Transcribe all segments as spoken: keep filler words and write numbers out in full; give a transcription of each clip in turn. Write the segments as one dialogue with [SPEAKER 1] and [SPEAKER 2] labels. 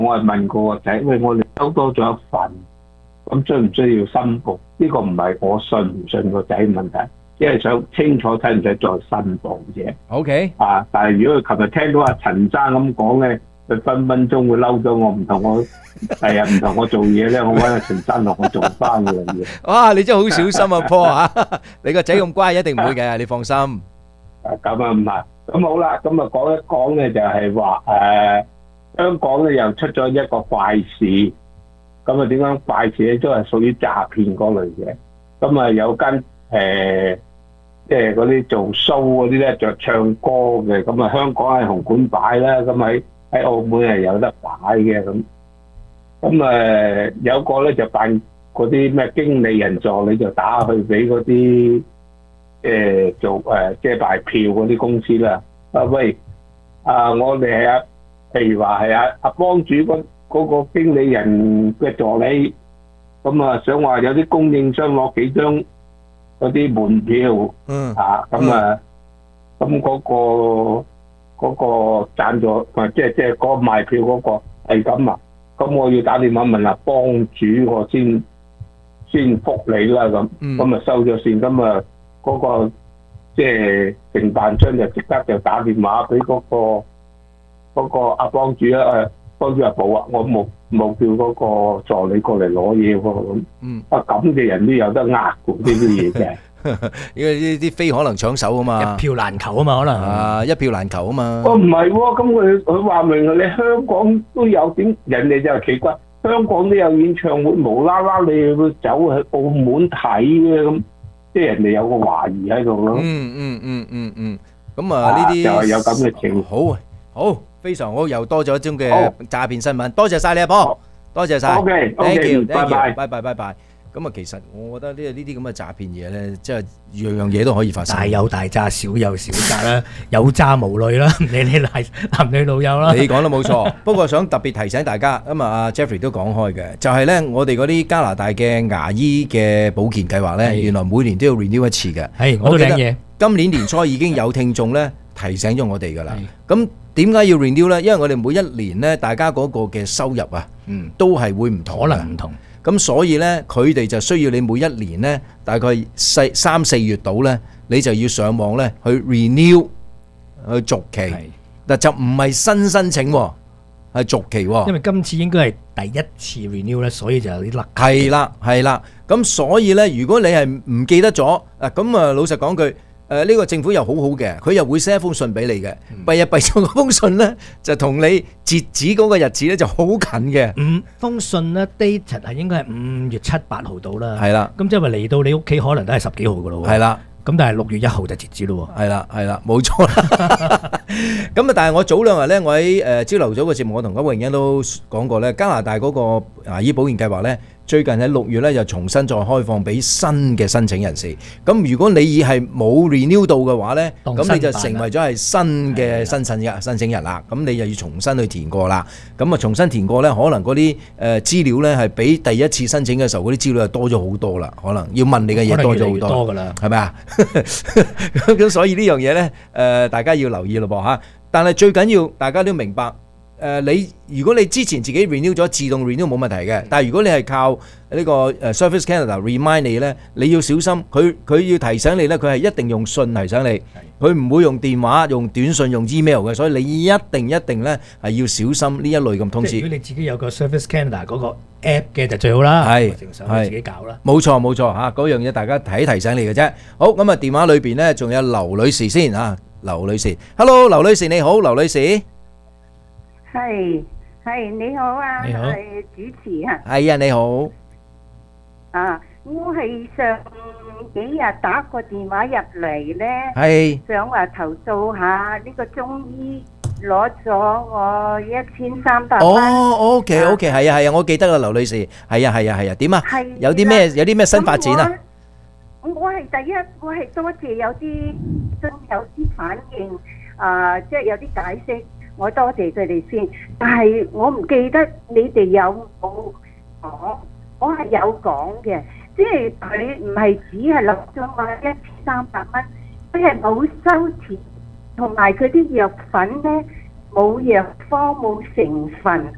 [SPEAKER 1] 我係問過個仔，喂，我哋收多咗一份，咁需唔需要申報？呢個唔係我信唔信個仔問題，只係想清楚睇唔使再申報啫。
[SPEAKER 2] OK，
[SPEAKER 1] 啊！但係如果佢琴日聽到阿陳生咁講咧，佢分分鐘會嬲咗我，唔同我第日唔同我做嘢咧，我揾阿陳生同我做翻嘅嘢。
[SPEAKER 2] 哇！你真係好小心啊，Paul 啊！你個仔咁乖，一定唔會嘅，你放心。
[SPEAKER 1] 啊，咁啊唔係，咁好啦，咁啊講一講咧，就係話誒香港咧又出咗一個怪事，咁啊點樣怪事咧？都係屬於詐騙嗰類嘅。咁啊有間誒即係嗰啲做 show 嗰啲咧，着唱歌嘅，咁啊香港喺紅館擺啦，咁喺喺澳門係有得擺嘅咁。咁誒有個咧就扮嗰啲咩經理人助理，就打去俾嗰啲。誒做誒即係賣票嗰啲公司啦。啊喂，啊我哋係啊，譬如話係阿阿幫主嗰嗰個經理人嘅助理，咁啊想話有啲供應商攞幾張嗰啲門票，
[SPEAKER 2] 嗯
[SPEAKER 1] 啊咁啊，咁嗰個嗰個贊助啊，即係即係嗰個賣票嗰個係咁啊，咁我要打電話問阿幫主，我先先覆你啦咁，咁啊收咗線，咁啊。嗰、那個即係承辦商就即刻就打電話俾嗰、那個嗰、那個阿幫主啦，誒幫主話冇啊，我冇冇叫嗰個助理過嚟攞嘢喎咁。嗯。啊咁嘅人都有得呃㗎呢啲嘢嘅。
[SPEAKER 2] 因為呢啲飛可能搶手啊嘛，
[SPEAKER 3] 一票難求啊嘛，可能
[SPEAKER 2] 啊一票難求啊嘛。
[SPEAKER 1] 哦唔係喎，咁佢佢話明你香港都有點，人哋就係奇怪，香港都有演唱會，無啦啦你要走去澳門睇嘅咁。即係人哋有個懷疑喺度咯。
[SPEAKER 2] 嗯嗯嗯嗯嗯，咁啊呢啲
[SPEAKER 1] 就係有咁嘅情
[SPEAKER 2] 況。好，好，非常好，又多咗一宗嘅詐騙新聞。多謝曬你阿波，多謝曬。
[SPEAKER 1] OK，OK，
[SPEAKER 2] thank you，
[SPEAKER 1] 拜拜，
[SPEAKER 2] 拜拜，拜拜。咁啊，其實我覺得呢呢啲咁嘅詐騙嘢咧，即係樣樣嘢都可以發生。
[SPEAKER 3] 大有大詐，小有小詐啦，有詐無類啦，唔理你男男女老幼啦。
[SPEAKER 2] 你講得冇錯，不過想特別提醒大家，咁啊，阿 Jeffrey 都講開嘅，就係咧，我哋嗰啲加拿大嘅牙醫嘅保健計劃咧，原來每年都要 renew 一次嘅。
[SPEAKER 3] 係，我都領嘢。
[SPEAKER 2] 今年年初已經有聽眾咧提醒咗我哋㗎啦。咁點解要 renew 咧？因為我哋每一年咧，大家嗰個嘅收入啊，嗯，都係會唔同，
[SPEAKER 3] 可能唔同。
[SPEAKER 2] 咁所以咧，佢哋就需要你每一年咧，大概四三四月度咧，你就要上網咧去 renew 去續期。但就唔係新申請喎，係續期喎。
[SPEAKER 3] 因為今次應該係第一次 renew 咧，所以就有啲甩。
[SPEAKER 2] 係啦，係啦。咁所以咧，如果你係唔記得咗，啊咁啊，老實講句。誒呢個政府又好好嘅，佢又會寫一封信俾你嘅，弊啊弊咗嗰封信咧，就同你截止嗰個日子咧就好近嘅。
[SPEAKER 3] 五封信咧 date 係應該係五月七八號到啦。
[SPEAKER 2] 係啦，
[SPEAKER 3] 咁即係話嚟到你屋企可能都係十幾號噶咯喎。
[SPEAKER 2] 係啦，
[SPEAKER 3] 咁但係六月一號就截止咯喎。
[SPEAKER 2] 係啦，係啦，冇錯啦。咁啊，但係我早兩日咧，我喺誒朝頭早嘅節目，我同九榮欣都講過咧，加拿大嗰個牙醫保健計劃咧。最近喺六月咧，就重新再開放俾新嘅申請人士。咁如果你已係冇 renew 到嘅話咧，咁你就成為咗係新嘅申請人申請人啦。咁你又要重新去填過啦。咁啊，重新填過咧，可能嗰啲誒資料咧係比第一次申請嘅時候嗰啲資料係多咗好多啦。可能要問你嘅嘢多咗好多，
[SPEAKER 3] 多噶啦，
[SPEAKER 2] 係咪啊？咁所以呢樣嘢咧，誒大家要留意咯噃嚇。但係最緊要大家都明白。誒你如果你之前自己 renew 咗，自動 renew 冇問題嘅。但係如果你係靠呢個誒 Service Canada remind 你咧，你要小心，佢佢要提醒你咧，佢係一定用信提醒你，佢唔會用電話、用短信、用 email 嘅。所以你一定一定咧係要小心呢一類咁通知。
[SPEAKER 3] 如果你自己有個 Service Canada 嗰個 app 嘅就最好啦，
[SPEAKER 2] 係
[SPEAKER 3] 正常自己搞啦。
[SPEAKER 2] 冇錯冇錯嚇，嗰樣嘢大家提提醒你嘅啫。好，咁啊電話裏邊咧仲有劉女士先啊，劉女士 ，Hello， 劉女士你好，劉女士。
[SPEAKER 4] 係係你好啊，
[SPEAKER 3] 你好，
[SPEAKER 4] 係主持啊。
[SPEAKER 2] 係啊，你好。
[SPEAKER 4] 啊，我係上幾日打個電話入嚟咧，
[SPEAKER 2] 係
[SPEAKER 4] 想話投訴下呢個中醫攞咗我一千三百蚊。
[SPEAKER 2] 哦，OK OK，係啊係啊，我記得啦，劉女士，係啊係啊係啊，點啊？有啲咩有啲咩新發展啊？
[SPEAKER 4] 我我係第一，我係多謝有啲真有啲反應，啊，即係有啲解釋。我多謝佢哋先，但係我唔記得你哋有冇講，我係有講嘅，即係佢唔係只係落咗我一千三百蚊，佢係冇收錢，同埋佢啲藥粉咧冇藥方冇成分，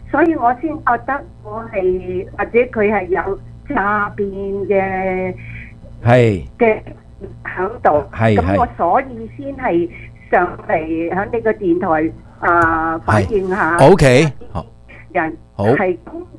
[SPEAKER 4] 所以我先覺得我係或者佢係有詐騙嘅
[SPEAKER 2] 係
[SPEAKER 4] 嘅喺度，
[SPEAKER 2] 係係
[SPEAKER 4] 咁我所以先係上嚟喺你個電台啊反映下。
[SPEAKER 2] O K， 好，
[SPEAKER 4] 人
[SPEAKER 2] 好
[SPEAKER 4] 係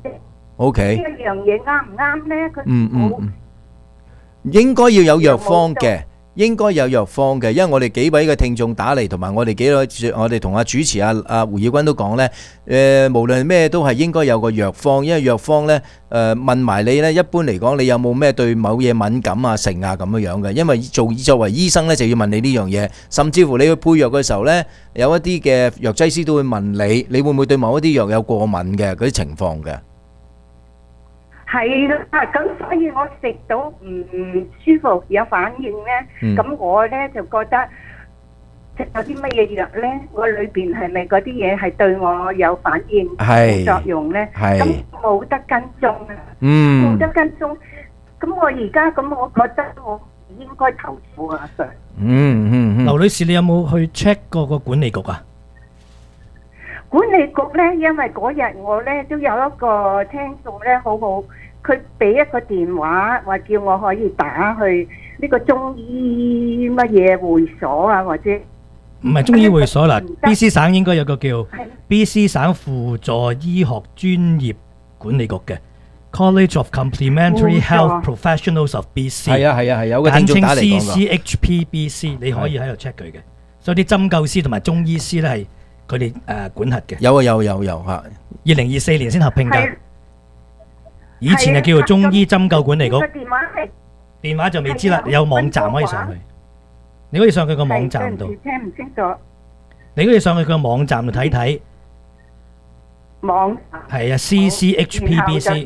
[SPEAKER 2] ，O
[SPEAKER 4] 呢
[SPEAKER 2] K，
[SPEAKER 4] 一樣嘢啱唔啱咧？佢
[SPEAKER 2] 嗯嗯
[SPEAKER 4] 冇
[SPEAKER 2] 嗯，應該要有藥方嘅。應該有藥方嘅，因為我哋幾位嘅聽眾打嚟，同埋我哋幾位我哋同阿主持阿阿胡耀君都講呢，誒無論咩都係應該有個藥方，因為藥方呢誒問埋你呢，一般嚟講你有冇咩對某嘢敏感啊、成啊咁樣樣嘅，因為做作為醫生呢就要問你呢樣嘢，甚至乎你去配藥嘅時候呢，有一啲嘅藥劑師都會問你，你會唔會對某一啲藥有過敏嘅嗰啲情況嘅。
[SPEAKER 4] 係啦，咁所以我食到唔舒服有反應咧，咁我咧就覺得食有啲乜嘢藥咧，我裏邊係咪嗰啲嘢係對我有反應、有作用咧？咁冇得跟蹤啊，冇得跟蹤。咁我而家咁，我覺得我唔應該投訴啊，Sir。
[SPEAKER 2] 嗯嗯嗯。
[SPEAKER 3] 劉女士，你有冇去 check 過個管理局啊？
[SPEAKER 4] 管理局咧，因為嗰日我咧都有一個聽眾咧，好好，佢俾一個電話，話叫我可以打去呢個中醫乜嘢會所啊，或者
[SPEAKER 3] 唔係中醫會所啦 ，B C 省應該有個叫 B C 省輔助醫學專業管理局嘅 College of Complementary Health Professionals of B C，
[SPEAKER 2] 係啊係啊係有個聽眾打嚟講㗎，簡稱 C C H P B C， 你可以喺度 check 佢嘅，所以啲針灸師同埋中醫師咧係佢哋誒管轄嘅。 有啊有有有嚇，
[SPEAKER 3] 二零二四年先合併㗎。以前就叫做中醫針灸管理局，
[SPEAKER 4] 電話係
[SPEAKER 3] 電話就未知啦，有網站可以上去，你可以上佢個網站度，
[SPEAKER 4] 聽唔清楚，
[SPEAKER 3] 你可以上去佢個網站度睇睇，
[SPEAKER 4] 網
[SPEAKER 3] 係啊 C C H P B C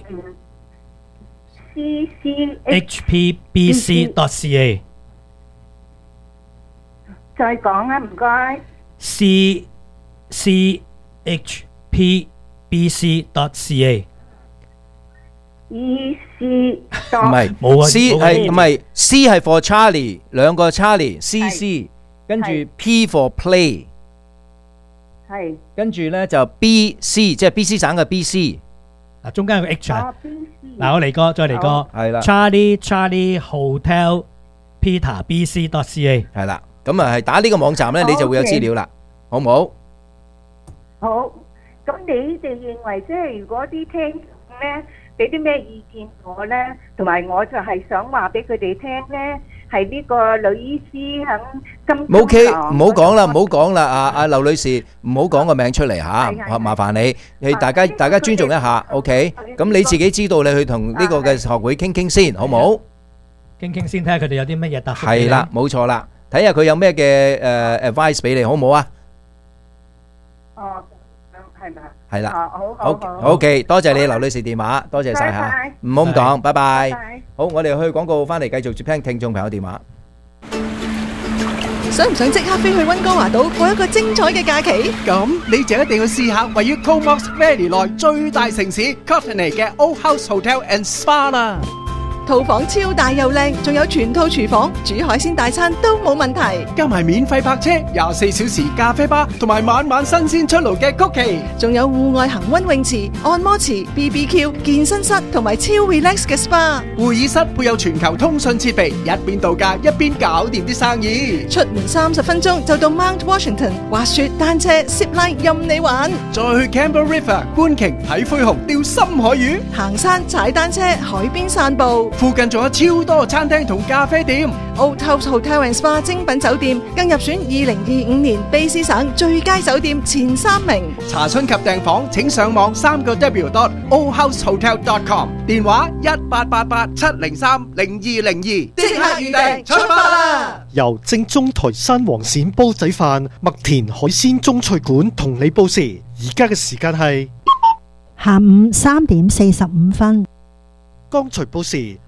[SPEAKER 4] C C
[SPEAKER 3] H P B C dot C A，
[SPEAKER 4] 再講啊，唔該
[SPEAKER 3] C C H P B C dot C A。
[SPEAKER 4] E C
[SPEAKER 2] 唔係
[SPEAKER 3] 冇啊
[SPEAKER 2] ，C 係唔係 C 係 for Charlie 兩個 Charlie，C C 跟住 P for play，
[SPEAKER 4] 係
[SPEAKER 2] 跟住咧就 B C 即係 B C 省嘅 B C，
[SPEAKER 3] 嗱中間有個 H 啊，
[SPEAKER 4] 嗱
[SPEAKER 3] 我嚟過再嚟過，
[SPEAKER 2] 係啦
[SPEAKER 3] Charlie Charlie Hotel Peter B C dot C A
[SPEAKER 2] 係啦，咁啊係打呢個網站咧，你就會有資料啦，好唔好？
[SPEAKER 4] 好，咁你哋認為即係如果啲聽眾咧？俾啲咩意見我咧，同埋我就係想話俾佢哋聽咧，係呢個女醫師喺金。
[SPEAKER 2] O K， 唔好講啦，唔好講啦，阿阿劉女士，唔好講個名出嚟嚇，麻煩你，係大家大家尊重一下 ，O K， 咁你自己知道你去同呢個嘅學會傾傾先，好唔好？
[SPEAKER 3] 傾傾先，睇下佢哋有啲乜嘢答覆。
[SPEAKER 2] 係啦，冇錯啦，睇下佢有咩嘅誒 advice 俾你，好唔好啊？
[SPEAKER 4] 哦。係咪？
[SPEAKER 2] 係啦，
[SPEAKER 4] 好好
[SPEAKER 2] 好 OK， 多謝你劉女士電話，多謝晒嚇，唔好咁講，拜拜。好，我哋去廣告翻嚟繼續接聽聽眾朋友電話。
[SPEAKER 5] 想唔想即刻飛去溫哥華島過一個精彩嘅假期？
[SPEAKER 6] 咁你就一定要試下位於 Comox Valley 內最大城市 Courtenay 嘅 Old House Hotel and Spa 啦。
[SPEAKER 5] 套房超大又靚，仲有全套廚房，煮海鮮大餐都冇問題。
[SPEAKER 6] 加埋免費泊車、廿四小時咖啡吧，同埋晚晚新鮮出爐嘅曲奇，
[SPEAKER 5] 仲有戶外恒溫泳池、按摩池、B B Q、健身室同埋超 relax 嘅 S P A。
[SPEAKER 6] 會議室配有全球通訊設備，一邊度假一邊搞掂啲生意。
[SPEAKER 5] 出門三十分鐘就到 Mount Washington，滑雪、單車、zip line 任你玩。
[SPEAKER 6] 再去 Campbell River 觀鯨睇灰熊、釣深海魚，
[SPEAKER 5] 行山、踩單車、海邊散步。
[SPEAKER 6] 附近仲有超多餐廳同咖啡店。
[SPEAKER 5] Old House Hotel and Spa 精品酒店更入選二零二五年卑詩省最佳酒店前三名。
[SPEAKER 6] 查詢及訂房請上網三個 W dot old house hotel dot com， 電話一八八八七零三零二零二，即刻預訂出發啦！
[SPEAKER 7] 由正宗台山黃鱔煲仔飯、麥田海鮮中菜館同你報時，而家嘅時間係
[SPEAKER 8] 下午三點四十五分。
[SPEAKER 7] 剛才報時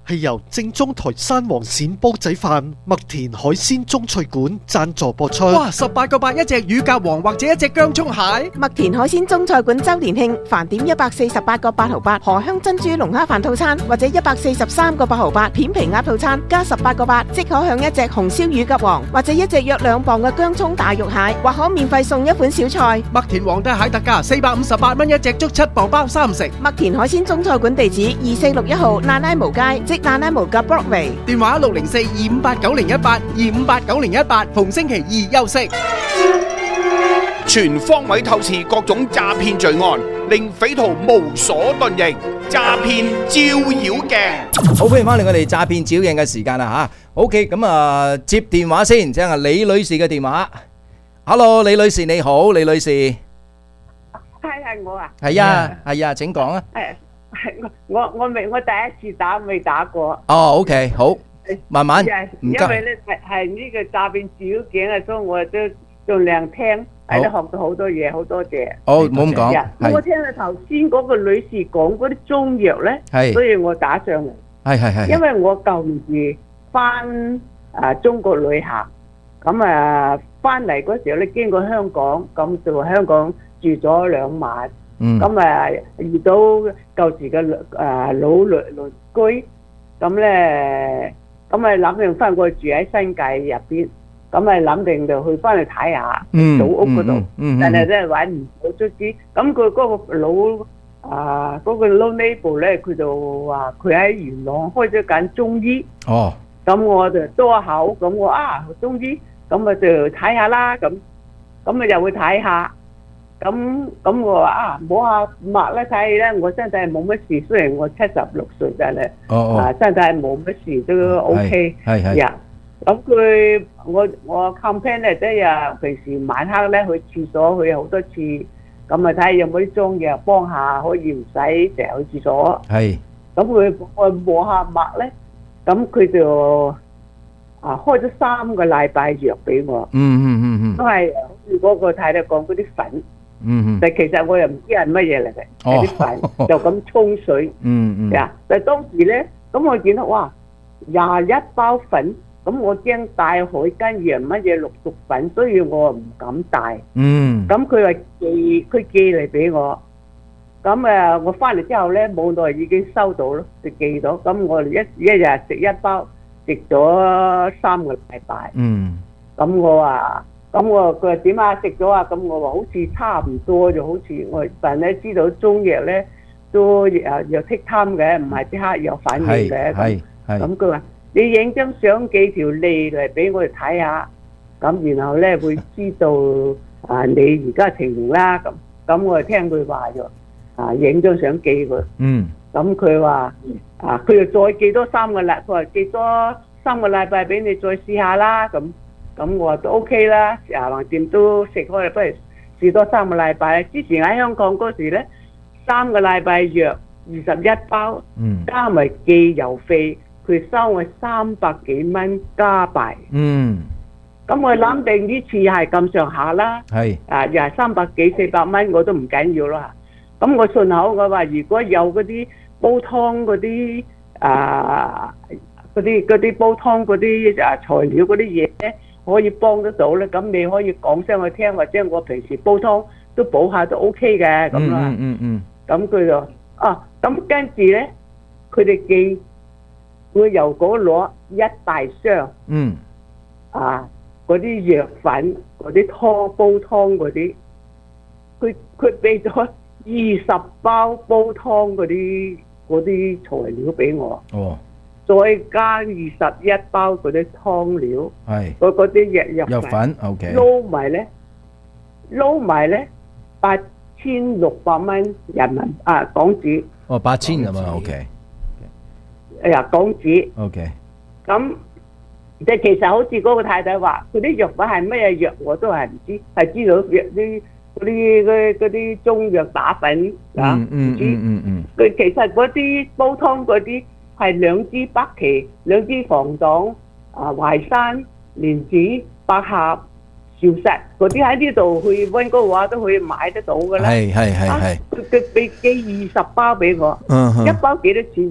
[SPEAKER 7] 係由正宗台山王鱔煲仔飯麥田海鮮中菜館贊助播出。
[SPEAKER 6] 哇！十八個八一隻乳鴿王或者一隻姜蔥蟹。
[SPEAKER 8] 麥田海鮮中菜館周年慶，飯點一百四十八個八毫八，荷香珍珠龍蝦飯套餐或者一百四十三個八毫八，片皮鴨套餐加十八個八，即可享一隻紅燒乳鴿王或者一隻約兩磅嘅姜葱大肉蟹，或可免費送一款小菜。
[SPEAKER 6] 麥田皇帝蟹特價四百五十八蚊一隻，足七磅包三食。
[SPEAKER 8] 麥田海鮮中菜館地址二四六一號蘭拉毛街，即蘭拉毛嘅 Broadway。
[SPEAKER 6] 電話六零四二五八九零一八二五八九零一八，逢星期二休息。
[SPEAKER 9] 全方位透視各種詐騙罪案，令匪徒無所遁形。詐騙照妖鏡，
[SPEAKER 2] 好，歡迎翻嚟我哋詐騙照妖鏡嘅時間啦吓。OK，咁啊接電話先，聽下李女士嘅電話。Hello， 李女士你好，李女士。
[SPEAKER 4] 係係我啊。
[SPEAKER 2] 係啊係啊，請講啊。
[SPEAKER 4] 係係我我我未我第一次打未打過。
[SPEAKER 2] 哦 ，OK，好，慢慢，唔
[SPEAKER 4] 因
[SPEAKER 2] 急。
[SPEAKER 4] 為咧係係呢個詐騙照妖鏡啊，所以我都盡量聽。喺度學到好多嘢，好多謝。
[SPEAKER 2] 哦，唔好咁講。係。
[SPEAKER 4] 我聽到頭先嗰個女士講嗰啲中藥咧，
[SPEAKER 2] 係，
[SPEAKER 4] 所以我打上嚟。
[SPEAKER 2] 係係係。
[SPEAKER 4] 因為我舊年翻啊中國旅行，咁啊翻嚟嗰時候咧經過香港，咁就香港住咗兩晚。
[SPEAKER 2] 嗯。
[SPEAKER 4] 咁啊遇到舊時嘅誒老鄰鄰居，咁咧咁啊諗定翻過去住喺新界入邊。咁咪諗定就去翻去睇下祖屋嗰度，但係咧揾唔到卒之。咁佢嗰個老啊嗰個老 neighbor 咧，佢就話佢喺元朗開咗間中醫。
[SPEAKER 2] 哦。咁
[SPEAKER 4] 我就多口，咁我啊中醫，咁啊就睇下啦。咁咁啊又去睇下。咁咁我話啊摸下脈咧睇咧，我身體係冇乜事，雖然我七十六歲，但係啊身體係冇乜事都 OK。係係。呀。咁佢我我 campaign 咧，即係平時晚黑咧去廁所去好多次，咁啊睇下有冇啲中藥幫下，可以唔使成日去廁所。係。咁佢我摸下脈咧，咁佢就啊開咗三個禮拜藥俾我。嗯嗯嗯嗯。都係好似嗰個太太講嗰啲粉。嗯嗯。但其實我又唔知係乜嘢嚟嘅，係啲粉，就咁沖水。嗯嗯。呀！但係當時咧，咁我見到哇廿一包粉。咁我驚帶海根藥乜嘢六毒粉，所以我唔敢帶。嗯。咁佢話寄，佢寄嚟俾我。咁誒，我翻嚟之後咧，冇耐已經收到咯，就寄到。咁我一一日食一包，食咗三個禮拜。嗯。咁我話，咁我佢話點啊？食咗啊？咁我話好似差唔多，就好似我但係知道中藥咧都誒有剔貪嘅，唔係即刻有反應嘅。係係。咁佢話。你影張相幾條脷嚟俾我哋睇下，咁然後咧會知道啊你而家情形啦。咁咁我就聽佢話咗，啊影張相寄佢。嗯。咁佢話啊，佢又再寄多三個禮，佢話寄多三個禮拜俾你再試下啦。咁咁我話都 OK 啦，啊橫掂都食開啦，不如試多三個禮拜。之前喺香港嗰時咧，三個禮拜藥二十一包，嗯，加埋寄郵費。佢收我三百幾蚊加幣，嗯，咁我諗定呢次係咁上下啦，係，啊又係三百幾四百蚊我都唔緊要啦。咁我順口我話如果有嗰啲煲湯嗰啲啊嗰啲嗰啲煲湯嗰啲啊材料嗰啲嘢咧，可以幫得到咧，咁你可以講聲我聽，或者我平時煲湯都煲下都 OK 嘅咁啦。嗯嗯嗯。咁佢就啊，咁跟住咧，佢哋寄。我由嗰攞一大箱，嗯，啊，嗰啲藥粉、嗰啲湯煲湯嗰啲，佢佢俾咗二十包煲湯嗰啲嗰啲材料俾我，哦，再加二十一包嗰啲湯料，係，嗰嗰啲藥藥藥粉 ，OK，撈埋咧，撈埋咧八千六百蚊人民啊港紙，哦，八千咁啊 ，OK。哎呀，港紙 ，OK，咁即係其實好似嗰個太太話，佢啲藥粉係乜嘢藥我都係唔知，係知道藥啲嗰啲嗰嗰啲中藥打粉啊，唔知。嗯嗯嗯。佢其實嗰啲煲湯嗰啲係兩支北芪、兩支防黨、啊淮山、蓮子、百合、紹實嗰啲喺呢度去溫哥華都可以買得到㗎啦。係係係係。佢佢俾寄二十包俾我，一包幾多錢入？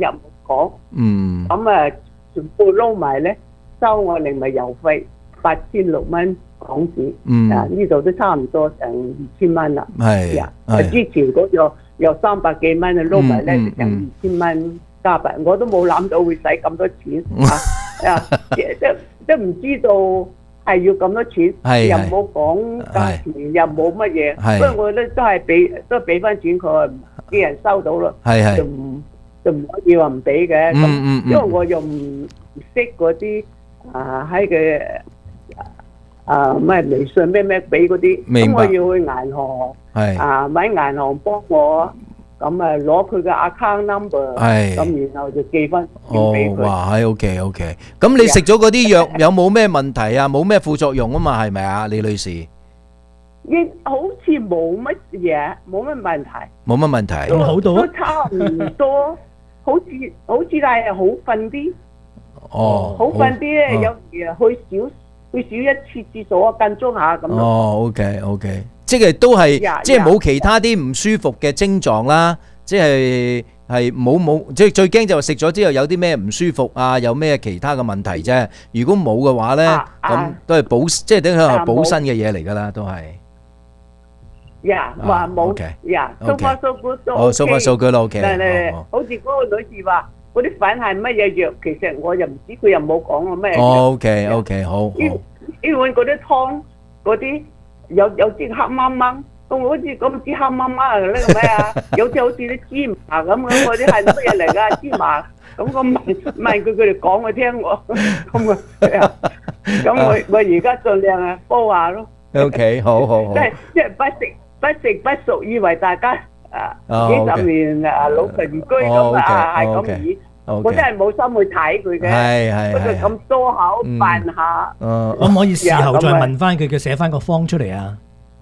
[SPEAKER 4] 講，
[SPEAKER 2] 嗯，
[SPEAKER 4] 咁啊全部撈埋咧，收我另外郵費八千六蚊港紙，
[SPEAKER 2] 嗯
[SPEAKER 4] 啊呢度都差唔多成二千蚊啦，
[SPEAKER 2] 係
[SPEAKER 4] 啊，
[SPEAKER 2] 係
[SPEAKER 4] 之前嗰個有三百幾蚊啊，撈埋咧
[SPEAKER 2] 嗯嗯
[SPEAKER 4] 就成二千蚊加幣，我都冇諗到會使咁多錢啊，啊，即即即唔知道係要咁多錢，
[SPEAKER 2] 係
[SPEAKER 4] 又冇講價錢，又冇乜嘢，
[SPEAKER 2] 係
[SPEAKER 4] 不過我咧都係俾都俾翻錢佢，啲人收到咯，
[SPEAKER 2] 係係
[SPEAKER 4] 就唔就唔可以話唔俾嘅，咁
[SPEAKER 2] 嗯嗯嗯
[SPEAKER 4] 因為我又唔唔識嗰啲啊喺嘅啊咩微信咩咩俾嗰啲，
[SPEAKER 2] 明白
[SPEAKER 4] 咁我要去銀行
[SPEAKER 2] 係
[SPEAKER 4] 啊揾銀行幫我，咁啊攞佢嘅 account number，
[SPEAKER 2] 係
[SPEAKER 4] 咁然後就寄翻錢
[SPEAKER 2] 哦
[SPEAKER 4] 俾，佢。
[SPEAKER 2] 哇，係 OK OK。咁你食咗嗰啲藥有冇咩問題啊？冇咩副作用啊嘛？係咪啊，李女士？
[SPEAKER 4] 應好似冇乜嘢，冇乜問題，
[SPEAKER 2] 冇乜問題。
[SPEAKER 3] 咁好到啊
[SPEAKER 4] 都差唔多，好似好似係好瞓啲，
[SPEAKER 2] 哦，
[SPEAKER 4] 好瞓啲咧，
[SPEAKER 2] 好
[SPEAKER 4] 有時啊去少去少一次廁所啊，間中下咁咯。
[SPEAKER 2] 哦，OK OK，即係都係
[SPEAKER 4] 呀
[SPEAKER 2] 即係冇其他啲唔舒服嘅症狀啦，即係係冇冇，即係最驚就係食咗之後有啲咩唔舒服啊，有咩其他嘅問題啫。如果冇嘅話咧，
[SPEAKER 4] 啊
[SPEAKER 2] 咁
[SPEAKER 4] 啊
[SPEAKER 2] 都係補，即係等佢係
[SPEAKER 4] 啊冇
[SPEAKER 2] 補身嘅嘢嚟㗎啦，都係。
[SPEAKER 4] 呀，話冇
[SPEAKER 2] OK，
[SPEAKER 4] 呀，so
[SPEAKER 2] OK
[SPEAKER 4] far so good 都
[SPEAKER 2] 哦，so far so
[SPEAKER 4] OK。
[SPEAKER 2] good 啦，OK。
[SPEAKER 4] 但係
[SPEAKER 2] 哦
[SPEAKER 4] 好似嗰個女士話嗰啲粉係乜嘢藥，其實我又唔知，佢又冇講我咩藥。
[SPEAKER 2] 哦，OK OK，好好。
[SPEAKER 4] 呢呢碗嗰啲湯嗰啲有有啲黑掹掹，咁好似咁支黑掹掹係呢個咩啊？有啲好似啲芝麻咁樣，嗰啲係乜嘢嚟㗎？芝麻咁我問問佢，佢哋講我聽我，咁啊，咁我我而家盡量啊煲下咯。
[SPEAKER 2] OK，好好好
[SPEAKER 4] 即。係即係不食不食不熟，以為大家啊
[SPEAKER 2] 哦
[SPEAKER 4] 幾
[SPEAKER 2] OK
[SPEAKER 4] 十年啊老鄰居
[SPEAKER 2] 哦
[SPEAKER 4] 咁啊，係
[SPEAKER 2] OK，
[SPEAKER 4] 咁以。
[SPEAKER 2] OK，
[SPEAKER 4] 我真係冇心去睇佢嘅，
[SPEAKER 2] 係係
[SPEAKER 4] 不過
[SPEAKER 2] 係
[SPEAKER 4] 咁多口
[SPEAKER 2] 嗯
[SPEAKER 4] 扮下。
[SPEAKER 2] 誒
[SPEAKER 3] 可唔可以事後再
[SPEAKER 4] 呀咁咪
[SPEAKER 3] 問翻佢，佢寫翻個方出嚟啊？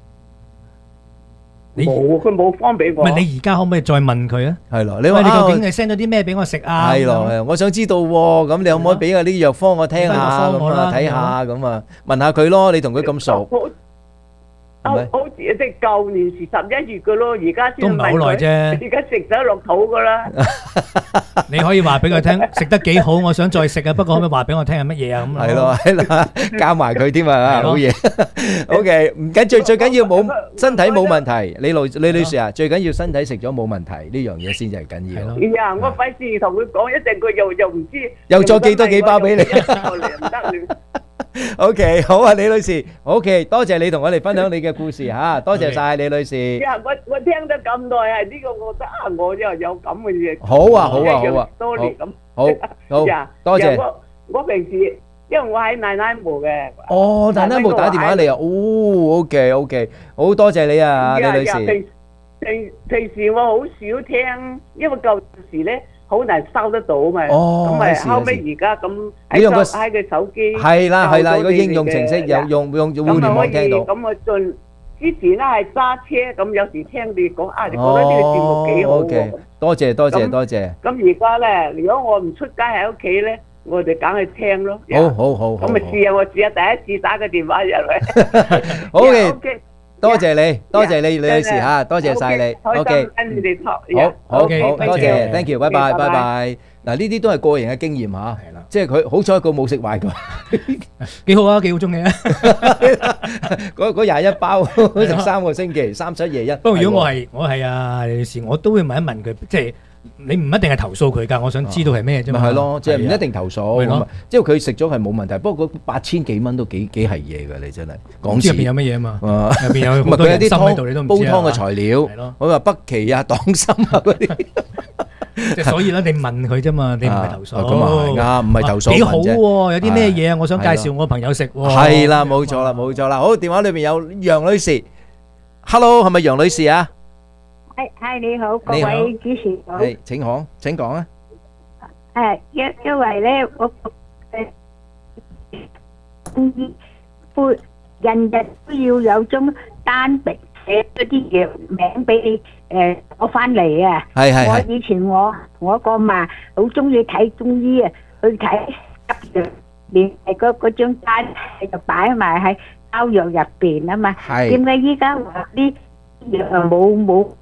[SPEAKER 3] 你
[SPEAKER 4] 冇，佢冇方俾我。
[SPEAKER 3] 唔係你而家可唔可以再問佢啊？
[SPEAKER 2] 係咯，你
[SPEAKER 3] 喂，
[SPEAKER 2] 話啊
[SPEAKER 3] 你究竟係 send 咗啲咩俾我食啊？
[SPEAKER 2] 係咯，
[SPEAKER 3] 咁樣
[SPEAKER 2] 係我想知道喎。咁你可唔可以俾下啲藥方我聽下咁啊？
[SPEAKER 3] 俾個方我啦
[SPEAKER 2] 睇下咁啊，問下佢咯。你同佢咁熟，
[SPEAKER 4] 好
[SPEAKER 2] 係咪
[SPEAKER 4] 好似即係舊年是十一月嘅咯，而家先
[SPEAKER 3] 都唔係好
[SPEAKER 4] 問佢
[SPEAKER 3] 耐啫
[SPEAKER 4] 而家食咗落肚噶啦。
[SPEAKER 3] 你可以話俾佢聽，食得幾好，我想再食啊。不過可唔可以話俾我聽係乜嘢啊？咁
[SPEAKER 2] 係咯，係啦，加埋佢添啊，
[SPEAKER 3] 係咯
[SPEAKER 2] 好嘢。OK，唔緊最最緊要冇身體冇問題。李女李女士啊，最緊要身體食咗冇問題，呢樣嘢先至係緊要
[SPEAKER 3] 係咯。
[SPEAKER 4] 哎呀，我費事同佢講，一陣佢又又唔知，
[SPEAKER 2] 又再寄多幾包俾你
[SPEAKER 4] 又唔得過嚟唔得。
[SPEAKER 2] OK，好啊，李女士，OK，多謝你同我哋分享你嘅故事嚇，多謝晒李女士。
[SPEAKER 4] 呀，我我聽得咁耐係呢個，我覺得啊，我又有咁嘅嘢。
[SPEAKER 2] 好啊，好啊，好啊，
[SPEAKER 4] 多年咁。
[SPEAKER 2] 好，好，
[SPEAKER 4] 呀
[SPEAKER 2] 多謝。
[SPEAKER 4] 呀我我平時因為我喺奶奶墓嘅。
[SPEAKER 2] 哦，奶奶冇打電話嚟啊，哦，OK，OK，好多謝你啊，李女士。
[SPEAKER 4] 平平平時我好少聽，因為舊時咧好難收得到嘛。
[SPEAKER 2] 哦
[SPEAKER 4] 咁咪
[SPEAKER 2] 係
[SPEAKER 4] 後尾而家咁喺
[SPEAKER 2] 你用個
[SPEAKER 4] 手喺個手機。
[SPEAKER 2] 係啦係啦，個應用程式有
[SPEAKER 4] 有
[SPEAKER 2] 用用互聯
[SPEAKER 4] 咁啊可以
[SPEAKER 2] 網聽到。
[SPEAKER 4] 咁我盡之前咧係揸車，咁有時聽你講啊，你覺得呢個節目幾好
[SPEAKER 2] 哦，OK，
[SPEAKER 4] 喎。
[SPEAKER 2] 多謝多謝
[SPEAKER 4] 咁
[SPEAKER 2] 多謝。
[SPEAKER 4] 咁而家咧，如果我唔出街喺屋企咧，我哋梗係聽咯。
[SPEAKER 2] 好好好好。
[SPEAKER 4] 咁咪試下，我試下第一次打個電話入嚟。
[SPEAKER 2] 好嘅
[SPEAKER 4] OK，
[SPEAKER 2] 多謝你，多謝你李女士
[SPEAKER 4] 真係
[SPEAKER 2] 嚇，多謝晒你。
[SPEAKER 4] 開
[SPEAKER 2] OK。
[SPEAKER 4] 心跟你哋 talk。
[SPEAKER 2] 好好
[SPEAKER 3] OK，
[SPEAKER 2] 好，
[SPEAKER 3] 多謝
[SPEAKER 2] 多謝，thank you，拜拜，
[SPEAKER 4] 拜拜
[SPEAKER 2] 拜拜。嗱，呢啲都係個人嘅經驗嚇，
[SPEAKER 3] 係啦，
[SPEAKER 2] 即係佢好彩佢冇食壞佢，
[SPEAKER 3] 幾好啊，幾好中意啊！
[SPEAKER 2] 嗰嗰廿一包食三個星期，三七夜一。
[SPEAKER 3] 不過如果我係我係啊李女士，我都會問一問佢，即係你唔一定係投訴佢㗎，我想知道係咩啫嘛。
[SPEAKER 2] 咪係咯，即係唔一定投
[SPEAKER 3] 係
[SPEAKER 2] 訴，
[SPEAKER 3] 咯
[SPEAKER 2] 咁啊即係佢食咗係冇問題。不過嗰八千幾蚊都幾幾係嘢㗎，你真係講
[SPEAKER 3] 唔知入邊有
[SPEAKER 2] 錢。
[SPEAKER 3] 乜嘢啊嘛？
[SPEAKER 2] 啊
[SPEAKER 3] 入邊有
[SPEAKER 2] 唔係
[SPEAKER 3] 好多
[SPEAKER 2] 佢有啲湯
[SPEAKER 3] 人心喺度，你都唔
[SPEAKER 2] 煲
[SPEAKER 3] 知啊
[SPEAKER 2] 湯嘅材料
[SPEAKER 3] 係咯，
[SPEAKER 2] 我話北芪啊、黨參啊嗰啲。
[SPEAKER 3] 即係所以咧，你問佢啫嘛，你唔係投訴。
[SPEAKER 2] 啊咁啊係啱唔係投訴
[SPEAKER 3] 幾好
[SPEAKER 2] 問啫
[SPEAKER 3] 喎！有啲咩嘢啊？我想介
[SPEAKER 2] 係
[SPEAKER 3] 紹我朋友食喎。
[SPEAKER 2] 係啦，冇錯啦，冇錯啦。好，電話裏邊有楊女士，Hello，係咪楊女士啊？
[SPEAKER 10] 係係你好，各
[SPEAKER 2] 你好
[SPEAKER 10] 位主持好。
[SPEAKER 2] 係，請講，請講啊。
[SPEAKER 10] 誒，因因為咧，我誒中醫會人日都要有張單筆寫嗰啲藥名俾你誒攞翻嚟啊！
[SPEAKER 2] 係係係
[SPEAKER 10] 我以前我我個嫲好中意睇中醫啊，去睇急藥，連係嗰嗰張單就擺埋喺包藥入邊啊嘛。
[SPEAKER 2] 係
[SPEAKER 10] 點解依家話啲藥啊冇冇得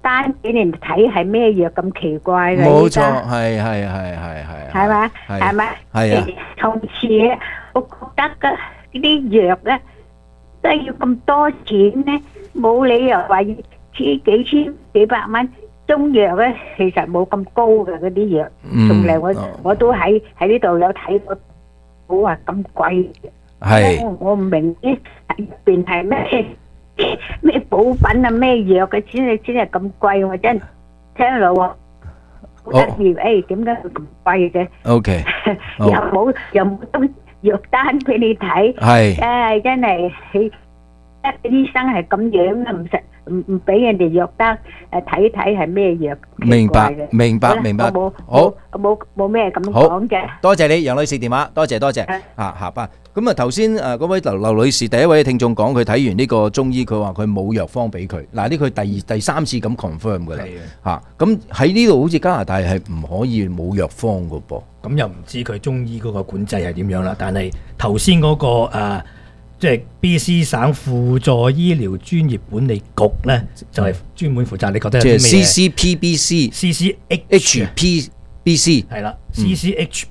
[SPEAKER 10] 單俾你睇係咩藥咁奇怪嘅？
[SPEAKER 2] 冇錯，係係係係係。
[SPEAKER 10] 係嘛？係咪？
[SPEAKER 2] 係啊。
[SPEAKER 10] 從此我覺得嘅呢啲藥咧，都係要咁多錢咧，冇理由話要千幾千幾百蚊。中藥咧其實冇咁高嘅嗰啲藥，從嚟我我都喺喺呢度有睇過，冇話咁貴。係。我我唔明啲入邊係咩咩補品啊咩藥嘅錢，你先係咁貴，我真聽落喎。好得意，誒點解佢咁貴嘅
[SPEAKER 2] ？OK，
[SPEAKER 10] 又冇又冇張藥單俾你睇，
[SPEAKER 2] 係，
[SPEAKER 10] 誒真係，一醫生係咁樣啊，唔實唔唔俾人哋藥單誒睇睇係咩藥？
[SPEAKER 2] 明白，明白，明白。好，
[SPEAKER 10] 冇冇咩咁講嘅。
[SPEAKER 2] 多謝你，楊女士電話，多謝多謝。啊，下班。咁啊，頭先誒嗰位劉劉女士第一位聽眾講，佢睇完呢個中醫，佢話佢冇藥方俾佢。嗱，呢佢第二第三次咁 confirm 㗎啦。嚇，咁喺呢度好似加拿大係唔可以冇藥方㗎噃。
[SPEAKER 3] 咁又唔知佢中醫嗰個管制係點樣啦。但係頭先嗰個誒，即係 B C 省輔助醫療專業管理局咧，就係專門負責。你覺得有啲咩？即係
[SPEAKER 2] C C P B C、
[SPEAKER 3] C C
[SPEAKER 2] H P B C
[SPEAKER 3] 係啦 ，C C H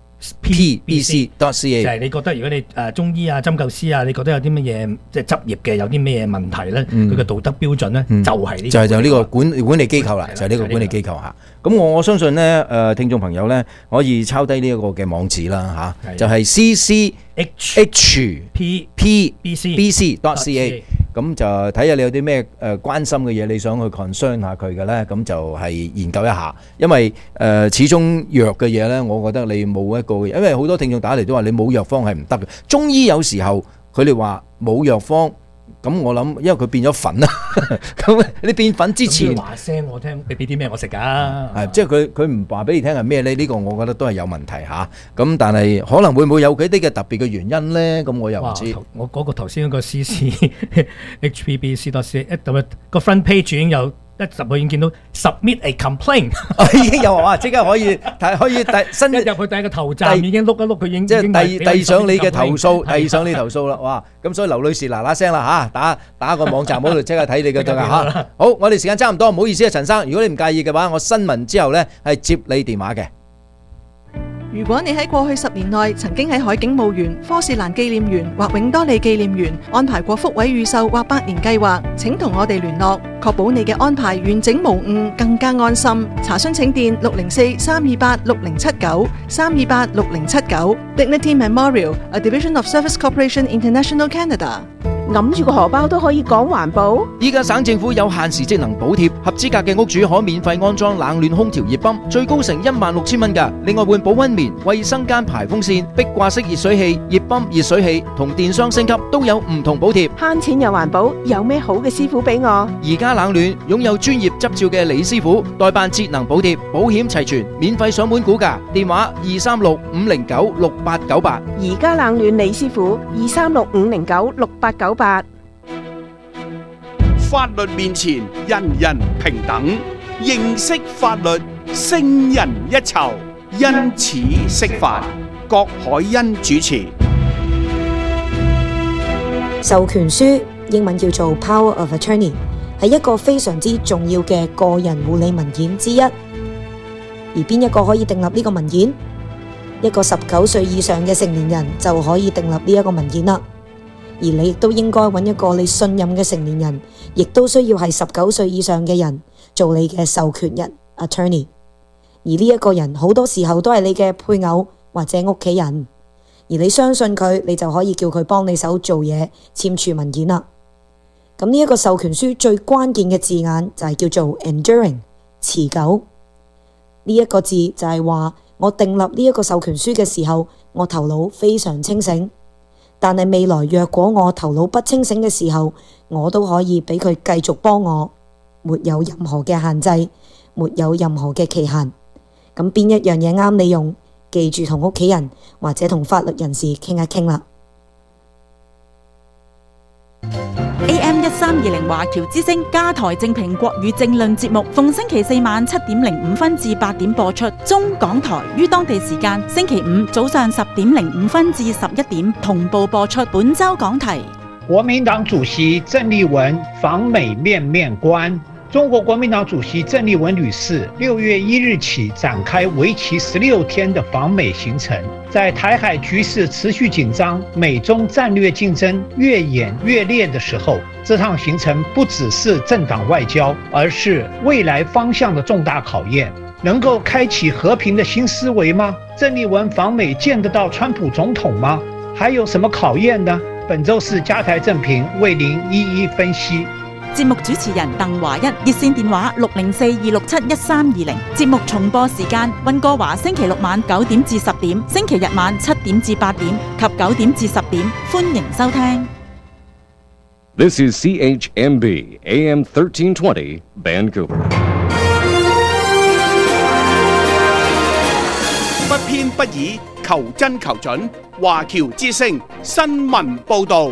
[SPEAKER 2] P B C dot C A
[SPEAKER 3] 就係你覺得如果你誒中醫啊、針灸師啊，你覺得有啲乜嘢即係執業嘅有啲咩問題咧？佢嘅道德標準咧就係呢，
[SPEAKER 2] 就係就呢個管管理機構啦，就係呢個管理機構嚇。咁我我相信咧誒聽眾朋友咧可以抄低呢一個嘅網址啦嚇，就係 C C H P B C B C dot C A。咁就睇下你有啲咩誒關心嘅嘢，你想去 concern 下佢嘅咧，咁就係研究一下。因為誒、呃、始終藥嘅嘢咧，我覺得你冇一個，因為好多聽眾打嚟都話你冇藥方係唔得嘅。中醫有時候佢哋話冇藥方。咁我諗，因為佢變咗粉啦。咁你變粉之前，
[SPEAKER 3] 話聲我聽，你俾啲咩我食㗎？
[SPEAKER 2] 係即係佢佢唔話俾你聽係咩咧？呢個我覺得都係有問題嚇。咁但係可能會唔會有佢啲嘅特別嘅原因咧？咁我又唔知。
[SPEAKER 3] 我嗰個頭先嗰個 C C H P B C dot C A 一咁個 front page 已經有。一十我已經見到 submit a complaint，
[SPEAKER 2] 已經有話即刻可以睇，可以遞新
[SPEAKER 3] 一入去第一個頭站已經碌一碌，佢已經即係
[SPEAKER 2] 遞遞上你嘅投訴，遞上你投訴啦，哇！咁所以劉女士嗱嗱聲啦嚇，打打個網站嗰度即刻睇你嘅得啦嚇。好，我哋時間差唔多，唔好意思啊，陳生，如果你唔介意嘅話，我新聞之後咧係接你電話嘅。
[SPEAKER 5] 如果你喺過去十年內曾經喺海景墓園、科士蘭紀念園或永多利紀念園安排過福位預售或百年計劃，請同我哋聯絡，確保你嘅安排完整無誤，更加安心。查詢請電六零四三二八六零七九三二八六零七九。Dignity Memorial, a division of Service Corporation International Canada。
[SPEAKER 8] 揞住個荷包都可以講環保。
[SPEAKER 2] 依家省政府有限時節能補貼，合資格嘅屋主可免費安裝冷暖空調熱泵，最高成一萬六千蚊㗎。另外換保溫棉、衛生間排風扇、壁掛式熱水器、熱泵、熱水器同電箱升級都有唔同補貼。
[SPEAKER 8] 慳錢又環保，有咩好嘅師傅俾我？
[SPEAKER 2] 而家冷暖擁有專業執照嘅李師傅，代辦節能補貼，保險齊全，免費上門估價。電話二三六五零九六八九八。
[SPEAKER 8] 而家冷暖李師傅二三六五零九六八九八。
[SPEAKER 9] 法律面前人人平等，認識法律勝人一籌，因此釋法。郭海欣主持。
[SPEAKER 11] 授權書英文叫做 Power of Attorney， 係一個非常之重要嘅個人護理文件之一。而邊一個可以訂立呢個文件？一個十九歲以上嘅成年人就可以訂立呢一個文件啦。而你亦都應該揾一個你信任嘅成年人，亦都需要係十九歲以上嘅人做你嘅授權人 attorney。而呢一個人好多時候都係你嘅配偶或者屋企人，而你相信佢，你就可以叫佢幫你手做嘢，簽署文件啦。咁呢一個授權書最關鍵嘅字眼就係叫做 enduring， 持久。呢一個字就係話我訂立呢一個授權書嘅時候，我頭腦非常清醒。但係未來若果我頭腦不清醒嘅時候，我都可以俾佢繼續幫我，沒有任何嘅限制，沒有任何嘅期限。咁邊一樣嘢啱你用，記住同屋企人或者同法律人士傾一傾啦。
[SPEAKER 12] A M 一三二零華僑之聲加台正評國語政論節目，逢星期四晚七點零五分至八點播出。中港台於當地時間星期五早上十點零五分至十一點同步播出。本周講題：
[SPEAKER 13] 國民黨主席鄭麗文訪美面面觀。 中国国民党主席郑丽文女士六月一日起展开为期十六天的访美行程。在台海局势持续紧张、美中战略竞争越演越烈的时候，这趟行程不只是政党外交，而是未来方向的重大考验。能够开启和平的新思维吗？郑丽文访美见得到川普总統嗎？還有什麼考驗呢？本周是家台正評為您一一分析。
[SPEAKER 12] 節目主持人鄧華一，熱線電話六零四二六七一三二零。節目重播時間溫哥華星期六晚九點至十點，星期日晚七點至八點及九點至十點，歡迎收聽。
[SPEAKER 14] This is C H M B A M thirteen twenty Vancouver。
[SPEAKER 9] 不偏不倚，求真求準。華僑之聲新聞報導。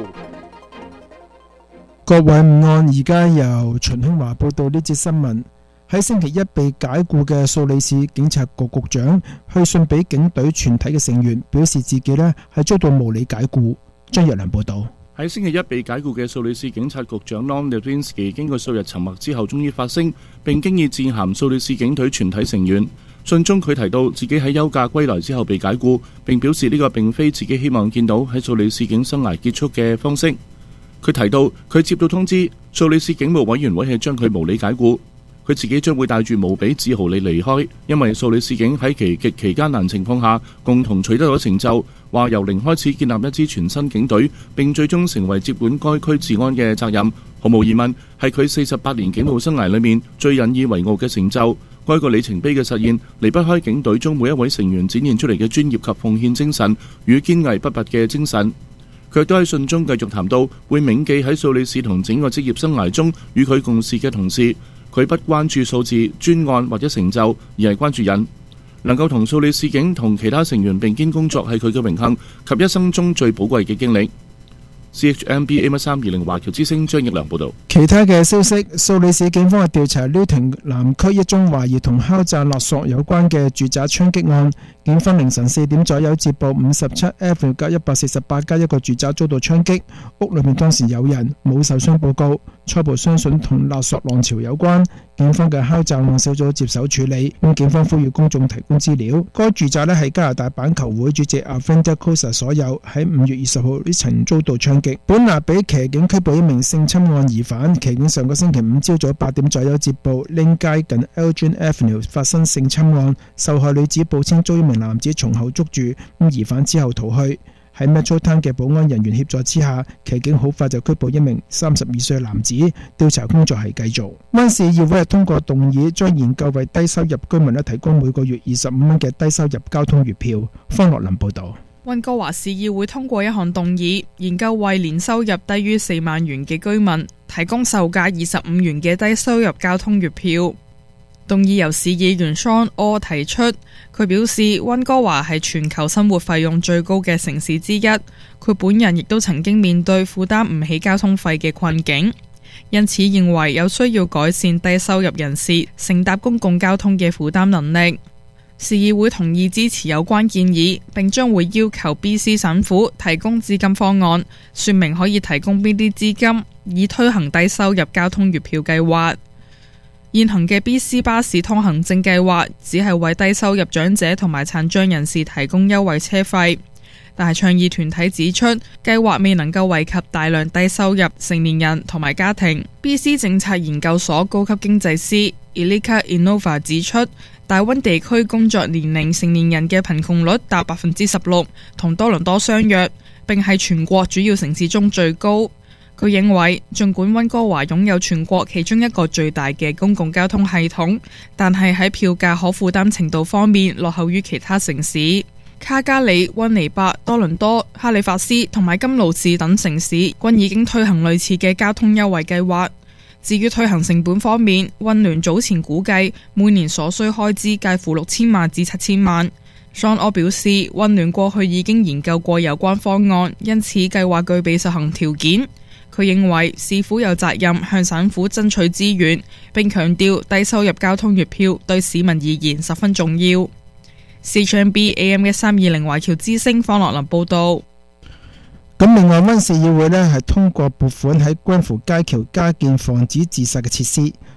[SPEAKER 15] 各位午安，而家由秦興華報道呢節新聞。喺星期一被解僱嘅蘇黎世警察局局長去信俾警隊全體嘅成員，表示自己呢係遭到無理解僱。張若良報道。
[SPEAKER 16] 喺星期一被解僱嘅蘇黎世警察局長 Lon Lewinski 經過數日沉默之後，終於發聲，並經已致函蘇黎世警隊全體成員。信中佢提到自己喺休假歸來之後被解僱，並表示呢個並非自己希望見到喺蘇黎世警生涯結束嘅方式。佢提到佢接到通知，蘇黎世警務委員會係將佢無理解僱，佢自己將會帶住無比自豪地離開，因為蘇黎世警喺其極其艱難情況下共同取得咗成就，話由零開始建立一支全新警隊，並最終成為接管該區治安嘅責任，毫無疑問係佢四十八年警務生涯裏面最引以為傲嘅成就。該個里程碑嘅實現離不開警隊中每一位成員展現出嚟嘅專業及奉獻精神與堅毅不拔嘅精神。佢都喺信中繼續談到會銘記喺蘇黎世同整個職業生涯中與佢共事嘅同事。佢不關注數字、專案或者成就，而係關注人。能夠同蘇黎世警同其他成員並肩工作係佢嘅榮幸及一生中最寶貴嘅經歷。C H M B A M 三二零華僑之聲張奕良報道。
[SPEAKER 15] 其他嘅消息，蘇黎世警方係調查廖廷南區一宗懷疑同敲詐勒索有關嘅住宅槍擊案。警方凌晨四點左右接報五十七 Avenue 加一百四十八街一個住宅遭到槍擊，屋裏面當時有人，冇受傷報告。初步相信同勒索浪潮有關。警方嘅敲詐案小組接手處理。咁警方呼籲公眾提供資料。該住宅呢係加拿大板球會主席 Evander Kousa 所有，喺五月二十號呢曾遭到槍擊。本拿比騎警拘捕一名性侵案疑犯。騎警上個星期五朝早八點左右接報 Lane 街近 Elgin Avenue 發生性侵案，受害女子報稱遭一名男子從後捉住，咁疑犯之後逃去。喺 Metro Town 嘅保安人員協助之下，騎警好快就拘捕一名三十二歲男子。調查工作係繼續。溫市議會係通過動議，將研究為低收入居民咧提供每個月二十五蚊嘅低收入交通月票。方樂林報導。
[SPEAKER 17] 溫哥華市議會通過一項動議，研究為年收入低於四萬元嘅居民提供售價二十五元嘅低收入交通月票。動議由市議員 Sean Orr 提出，佢表示溫哥華係全球生活費用最高嘅城市之一，佢本人亦都曾經面對負擔唔起交通費嘅困境，因此認為有需要改善低收入人士乘搭公共交通嘅負擔能力。市議會同意支持有關建議，並將會要求 B C 省府提供資金方案，說明可以提供邊啲資金，以推行低收入交通月票計劃。現行嘅 B C 巴士通行證計劃只係為低收入長者同埋殘障人士提供優惠車費，但係倡議團體指出，計劃未能夠惠及大量低收入成年人同埋家庭。B C 政策研究所高級經濟師 Elika Innova 指出，大溫地區工作年齡成年人嘅貧窮率達百分之十六，同多倫多相若，並係全國主要城市中最高。佢認為，儘管溫哥華擁有全國其中一個最大嘅公共交通系統，但係喺票價可負擔程度方面落後於其他城市。卡加里、溫尼伯、多倫多、哈利法斯同埋金勞士等城市均已經推行類似嘅交通優惠計劃。至於推行成本方面，溫聯早前估計每年所需開支介乎六千萬至七千萬。Sean Orr 表示，溫聯過去已經研究過有關方案，因此計劃具備實行條件。佢認為市府有責任向省府爭取資源，並強調低收入交通月票對市民而言十分重要。C H M B A M 一三二零華僑之聲方樂林報導。
[SPEAKER 15] 咁另外溫市議會呢係通過撥款喺關湖街橋加建防止自殺嘅設施。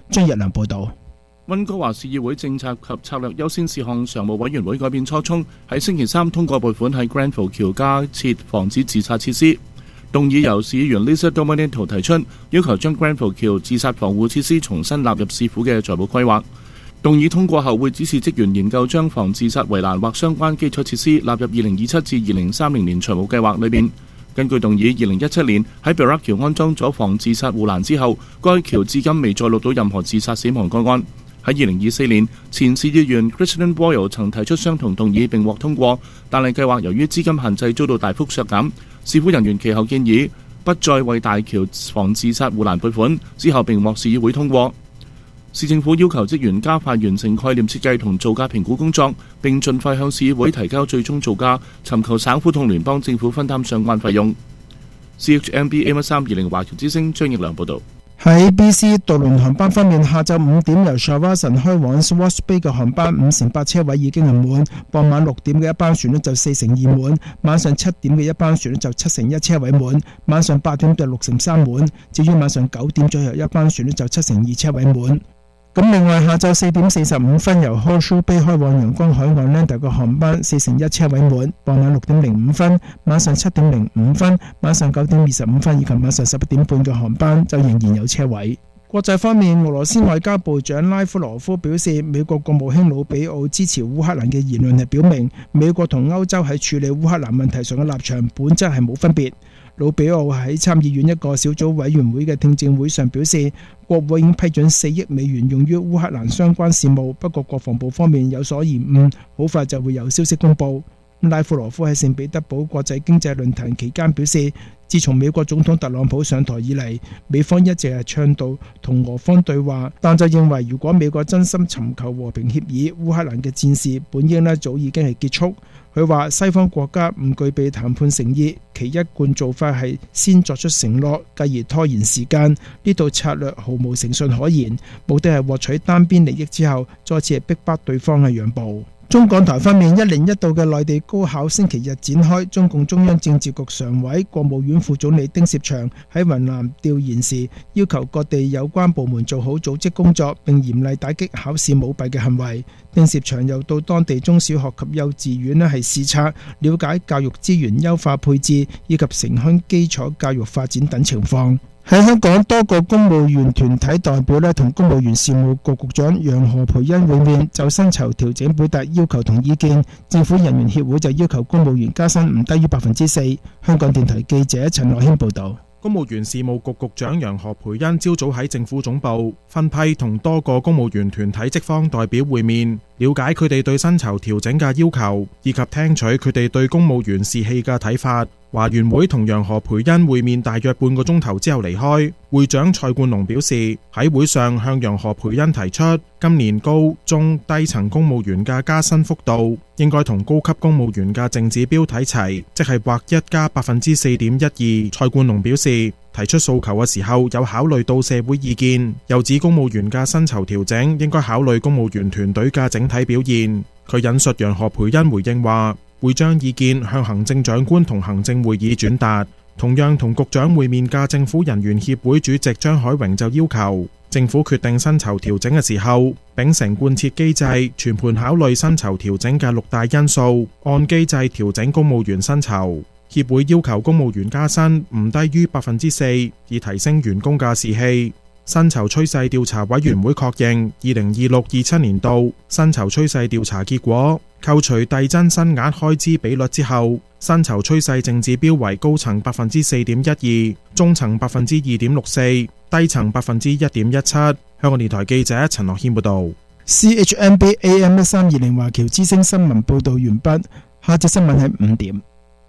[SPEAKER 15] 張日良報導。
[SPEAKER 16] 溫哥華市議會政策及策略優先事項常務委員會改變初衷，喺星期三通過撥款喺 Granville 橋加設防止自殺設施。動議由市議員 Lisa Dominato 提出，要求將 Granville 橋自殺防護設施重新納入市府嘅財務規劃。動議通過後，會指示職員研究將防自殺圍欄或相關基礎設施納入二零二七至二零三零年財務計劃裏邊。根據動議，二零一七年喺 Burrard 橋安裝咗防自殺護欄之後，該橋至今未再錄到任何自殺死亡個案。喺二零二四年，前市議員 Christian Boyle 曾提出相同動議並獲通過，但係計劃由於資金限制遭到大幅削減。市府人員其後建議不再為大橋防自殺護欄撥款，之後並獲市議會通過。市政府要求職員加快完成概念設計同造價評估工作，並盡快向市議會提交最終造價，尋求省府同聯邦政府分擔相關費用。C H M B A 一三二零華僑之聲張奕良報導。
[SPEAKER 15] 喺 B C 渡輪航班方面，下晝五點由 Shawson 開往 Swartz Bay 嘅航班五成八車位已經係滿，傍晚六點嘅一班船呢就四成二滿，晚上七點嘅一班船呢就七成一車位滿，晚上八點就六成三滿，至於晚上九點左右一班船呢就七成二車位滿。咁另外下晝四點四十五分由 Horseshoe Bay 開往陽光海岸 Lander 嘅航班四成一車位滿，傍晚六點零五分、晚上七點零五分、晚上九點二十五分以及晚上十一點半嘅航班就仍然有車位。國際方面，俄羅斯外交部長拉夫羅夫表示，美國國務卿魯比奧支持烏克蘭嘅言論係表明美國同歐洲喺處理烏克蘭問題上嘅立場本質係冇分別。魯比奧喺參議院一個小組委員會嘅聽證會上表示，國會已經批准四億美元用於烏克蘭相關事務，不過國防部方面有所延誤，好快就會有消息公佈。拉夫羅夫喺聖彼得堡國際經濟論壇期間表示，自從美國總統特朗普上台以嚟，美方一直係倡導同俄方對話，但就認為如果美國真心尋求和平協議，烏克蘭嘅戰事本應呢早已經係結束。佢話西方國家唔具備談判誠意，其一貫做法係先作出承諾，繼而拖延時間，呢度策略毫無誠信可言，目的係獲取單邊利益之後，再次係逼迫對方嘅讓步。中港台方面，一年一度嘅內地高考星期日展開，中共中央政治局常委、國務院副總理丁薛祥喺雲南調研時，要求各地有關部門做好組織工作，並嚴厲打擊考試舞弊嘅行為。丁薛祥又到當地中小學及幼稚園呢係視察，了解教育資源優化配置以及城鄉基礎教育發展等情況。喺香港，多個公務員團體代表呢同公務員事務局局長楊何蓓茵會面，就薪酬調整表達要求同意見。政府人員協會就要求公務員加薪唔低於百分之四。香港電台記者陳樂軒報導。
[SPEAKER 18] 公務員事務局局長楊何蓓茵朝早喺政府總部分批同多個公務員團體職方代表會面，了解佢哋對薪酬調整嘅要求，以及聽取佢哋對公務員士氣嘅睇法。華員會同楊何蓓茵會面大約半個鐘頭之後離開。會長蔡冠龍表示，喺會上向楊何蓓茵提出，今年高中低層公務員嘅加薪幅度應該同高級公務員嘅淨指標睇齊，即係劃一加百分之四點一二。蔡冠龍表示，提出訴求嘅時候有考慮到社會意見，又指公務員嘅薪酬調整應該考慮公務員團隊嘅整體表現。佢引述楊何蓓茵回應話，會將意見向行政長官同行政會議轉達。同樣同局長會面嘅政府人員協會主席張海榮就要求政府決定薪酬調整嘅時候，秉承貫徹機制，全盤考慮薪酬調整嘅六大因素，按機制調整公務員薪酬。協會要求公務員加薪唔低於百分之四，以提升員工嘅士氣。薪酬趨勢調查委員會確認，二零二六二七年度薪酬趨勢調查結果，扣除遞增薪額開支比率之後，薪酬趨勢淨指標為高層百分之四點一二，中層百分之二點六四，低層百分之一點一七。香港電台記者陳樂軒報導。
[SPEAKER 15] C H M B A M 一三二零華僑之聲新聞報導完畢，下節新聞喺五點。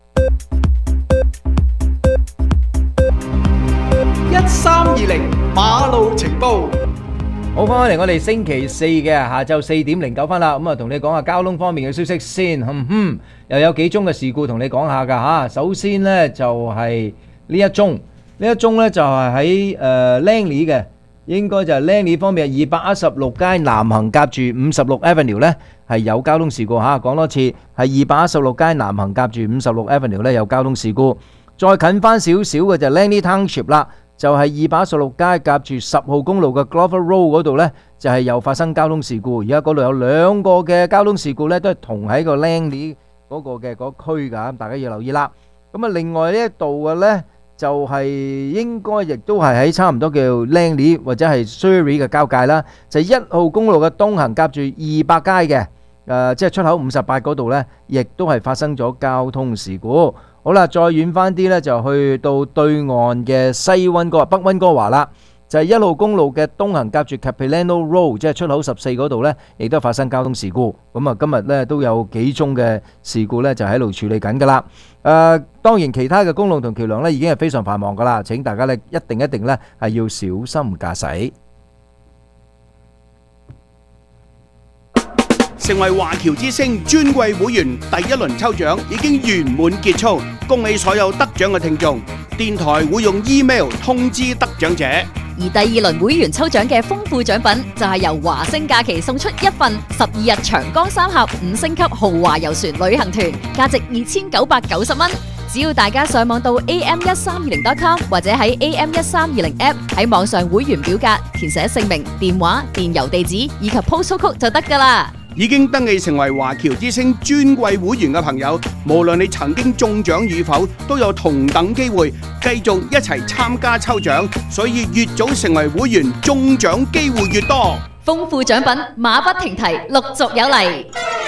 [SPEAKER 6] 一三二零馬路情報，
[SPEAKER 2] 好，翻返嚟我哋星期四嘅下晝四點零九分啦，咁啊同你講下交通方面嘅消息先，哼哼，又有幾宗嘅事故同你講下噶吓。首先呢，就係呢一宗，呢一宗呢，就係喺誒 Langley 嘅，應該就係 Langley 方面二百一十六街南行夾住五十六 Avenue 呢係有交通事故吓。講多次，係二百一十六街南行夾住五十六 Avenue 呢有交通事故。再近翻少少嘅就 Langley Township 啦。 就係二百一十六街夾住十號公路嘅 Glover Road 嗰度呢，就係又發生交通事故。而家嗰度有兩個嘅交通事故呢，都係同喺個 Langley 嗰個嘅嗰區㗎，大家要留意啦。咁啊，另外呢一度嘅呢，就係應該亦都係喺差唔多叫 Langley 或者係 Surrey 嘅交界啦，就係一號公路嘅東行夾住二百街嘅，誒即係出口五十八嗰度呢，亦都係發生咗交通事故。好啦，再遠翻啲呢，就去到對岸嘅西溫哥北溫哥華啦，就係一號公路嘅東行夾住 Capilano Road，即係出口十四嗰度呢，亦都發生交通事故。咁啊，今日呢都有幾宗嘅事故呢，就喺度處理緊噶啦。誒，當然其他嘅公路同橋梁呢，已經係非常繁忙噶啦，請大家呢一定一定呢係要小心駕駛。
[SPEAKER 9] 成為華僑之星尊貴會員第一輪抽獎已經圓滿結束，恭喜所有得獎嘅聽眾。電台會用 email 通知得獎者。
[SPEAKER 19] 而第二輪會員抽獎嘅豐富獎品就係由華星假期送出一份十二日長江三峽五星級豪華遊船旅行團，價值二千九百九十蚊。只要大家上網到 a m 一三二零 dot com 或者喺 A M 一三二零 app 喺網上會員表格填寫姓名、電話、電郵地址以及 postal code 就得㗎啦。
[SPEAKER 9] 已經登記成為華僑之星尊貴會員嘅朋友，無論你曾經中獎與否，都有同等機會繼續一齊參加抽獎，所以越早成為會員，中獎機會越多。
[SPEAKER 19] 豐富獎品馬不停蹄，陸續有嚟。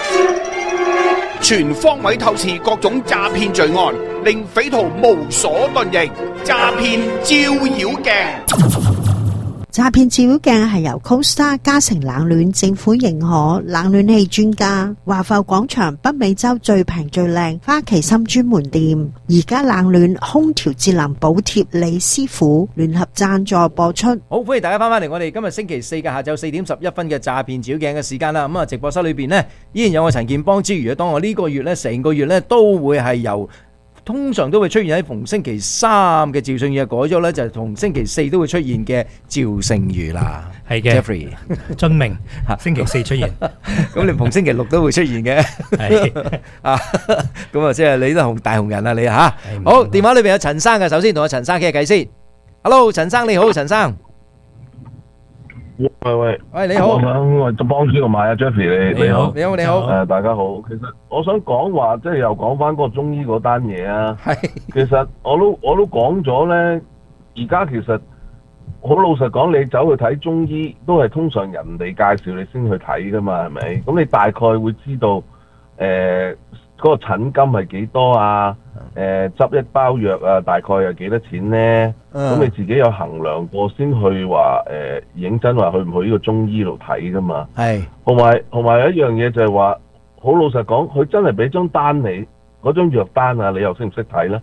[SPEAKER 9] 全方位透視各種詐騙罪案，令匪徒無所遁形。詐騙照妖鏡。
[SPEAKER 20] 詐騙照妖鏡係由 Costa 嘉誠冷暖政府認可冷暖氣專家華埠廣場北美洲最平最靚花旗參專門店，而家冷暖空調節能補貼李師傅聯合贊助播出。
[SPEAKER 2] 好，歡迎大家翻返嚟我哋今日星期四嘅下晝四點十一分嘅詐騙照妖鏡嘅時間啦。咁啊，直播室裏邊呢，依然有我陳健邦之餘，當我呢個月呢，成個月呢都會係由通常都會出現喺逢星期三嘅趙勝宇，改咗咧就係同星期四都會出現嘅趙勝宇啦。
[SPEAKER 3] 係嘅
[SPEAKER 2] Jeffrey
[SPEAKER 3] 遵命，星期四出現。
[SPEAKER 2] 咁你逢星期六都會出現嘅。係啊，咁啊即係你都紅大紅人啦你嚇。好，電話裏邊有陳生嘅，首先同阿陳生傾下偈先。Hello，陳生你好，陳生。
[SPEAKER 21] 喂喂，
[SPEAKER 2] 喂你好，
[SPEAKER 21] 我想我就幫主個買啊 Jeffrey 你
[SPEAKER 2] 你好你好你好，
[SPEAKER 21] 誒大家好，其實我想講話即係又講翻嗰個中醫嗰單嘢啊，係，其實我都我都講咗咧，而家其實好老實講，你走去睇中醫都係通常人哋介紹你先去睇噶嘛，係咪？咁你大概會知道誒嗰、呃嗰個診金係幾多啊？誒、呃、執一包藥啊，大概係幾多錢咧？咁、嗯、你自己有衡量過先去話誒、呃、認真話去唔去呢個中醫度睇噶嘛？係。同埋同埋有一樣嘢就係話，好老實講，佢真係俾張單你，嗰張藥單啊，你又識唔識睇咧？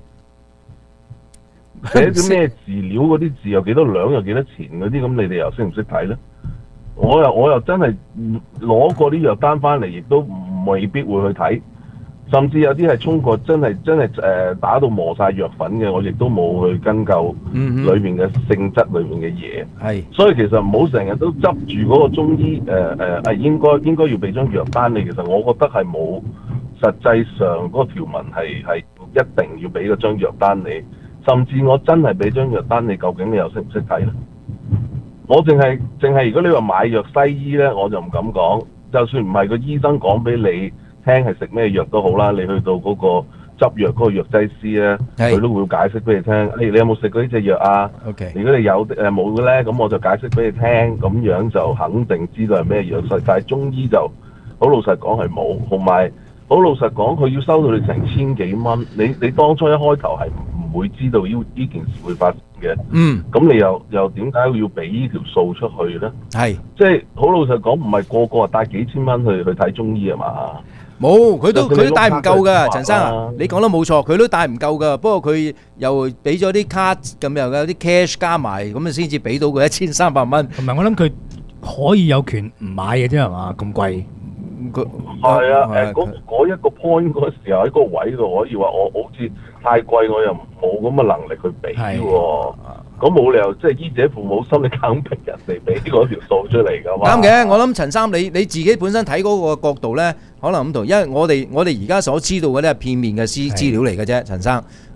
[SPEAKER 21] 寫啲咩資料嗰啲字又幾多兩又幾多錢嗰啲，咁你哋又識唔識睇咧？我又我又真係攞過啲藥單翻嚟，亦都未必會去睇。甚至有啲係沖過真係真係誒、呃、打到磨晒藥粉嘅，我亦都冇去跟究裏面嘅性質裏面嘅嘢。係、嗯，所以其實唔好成日都執住嗰個中醫誒誒誒應該應該要俾張藥單你。其實我覺得係冇實際上嗰個條文係係一定要俾嗰張藥單你。甚至我真係俾張藥單你，究竟你又識唔識睇咧？我淨係淨係如果你話買藥西醫咧，我就唔敢講。就算唔係個醫生講俾你聽係食咩藥都好啦，你去到嗰個執藥嗰個藥劑師咧，佢都會解釋俾你聽。誒、hey，你有冇食過呢隻藥啊 ？OK。如果你有誒冇嘅咧，咁我就解釋俾你聽，咁樣就肯定知道係咩藥劑。但係中醫就好老實講係冇，同埋好老實講，佢要收到你成千幾蚊。你你當初一開頭係唔會知道呢呢件事會發生嘅。嗯。咁你又又點解要俾呢條數出去咧？係。即係好老實講，唔係個個帶幾千蚊去去睇中醫係嘛？
[SPEAKER 2] 冇，佢都佢都帶唔夠噶，陳生啊，你講得冇錯，佢都帶唔夠噶。不過佢又俾咗啲卡咁又有啲 cash 加埋，咁啊先至俾到佢一千三百蚊。同埋我諗佢可以有權唔買嘅啫係嘛？咁貴，佢
[SPEAKER 21] 係啊誒，嗰嗰一個 point 嗰時候喺個位度可以話我好似太貴，我又冇咁嘅能力去俾喎。咁冇理由即係醫者父母心，你硬逼人哋俾嗰條數出嚟㗎嘛？啱嘅，
[SPEAKER 2] 我諗陳生你你自己本身睇嗰個角度咧，可能唔同，因為我哋我哋而家所知道嘅咧係片面嘅資資料嚟嘅啫，陳生。咁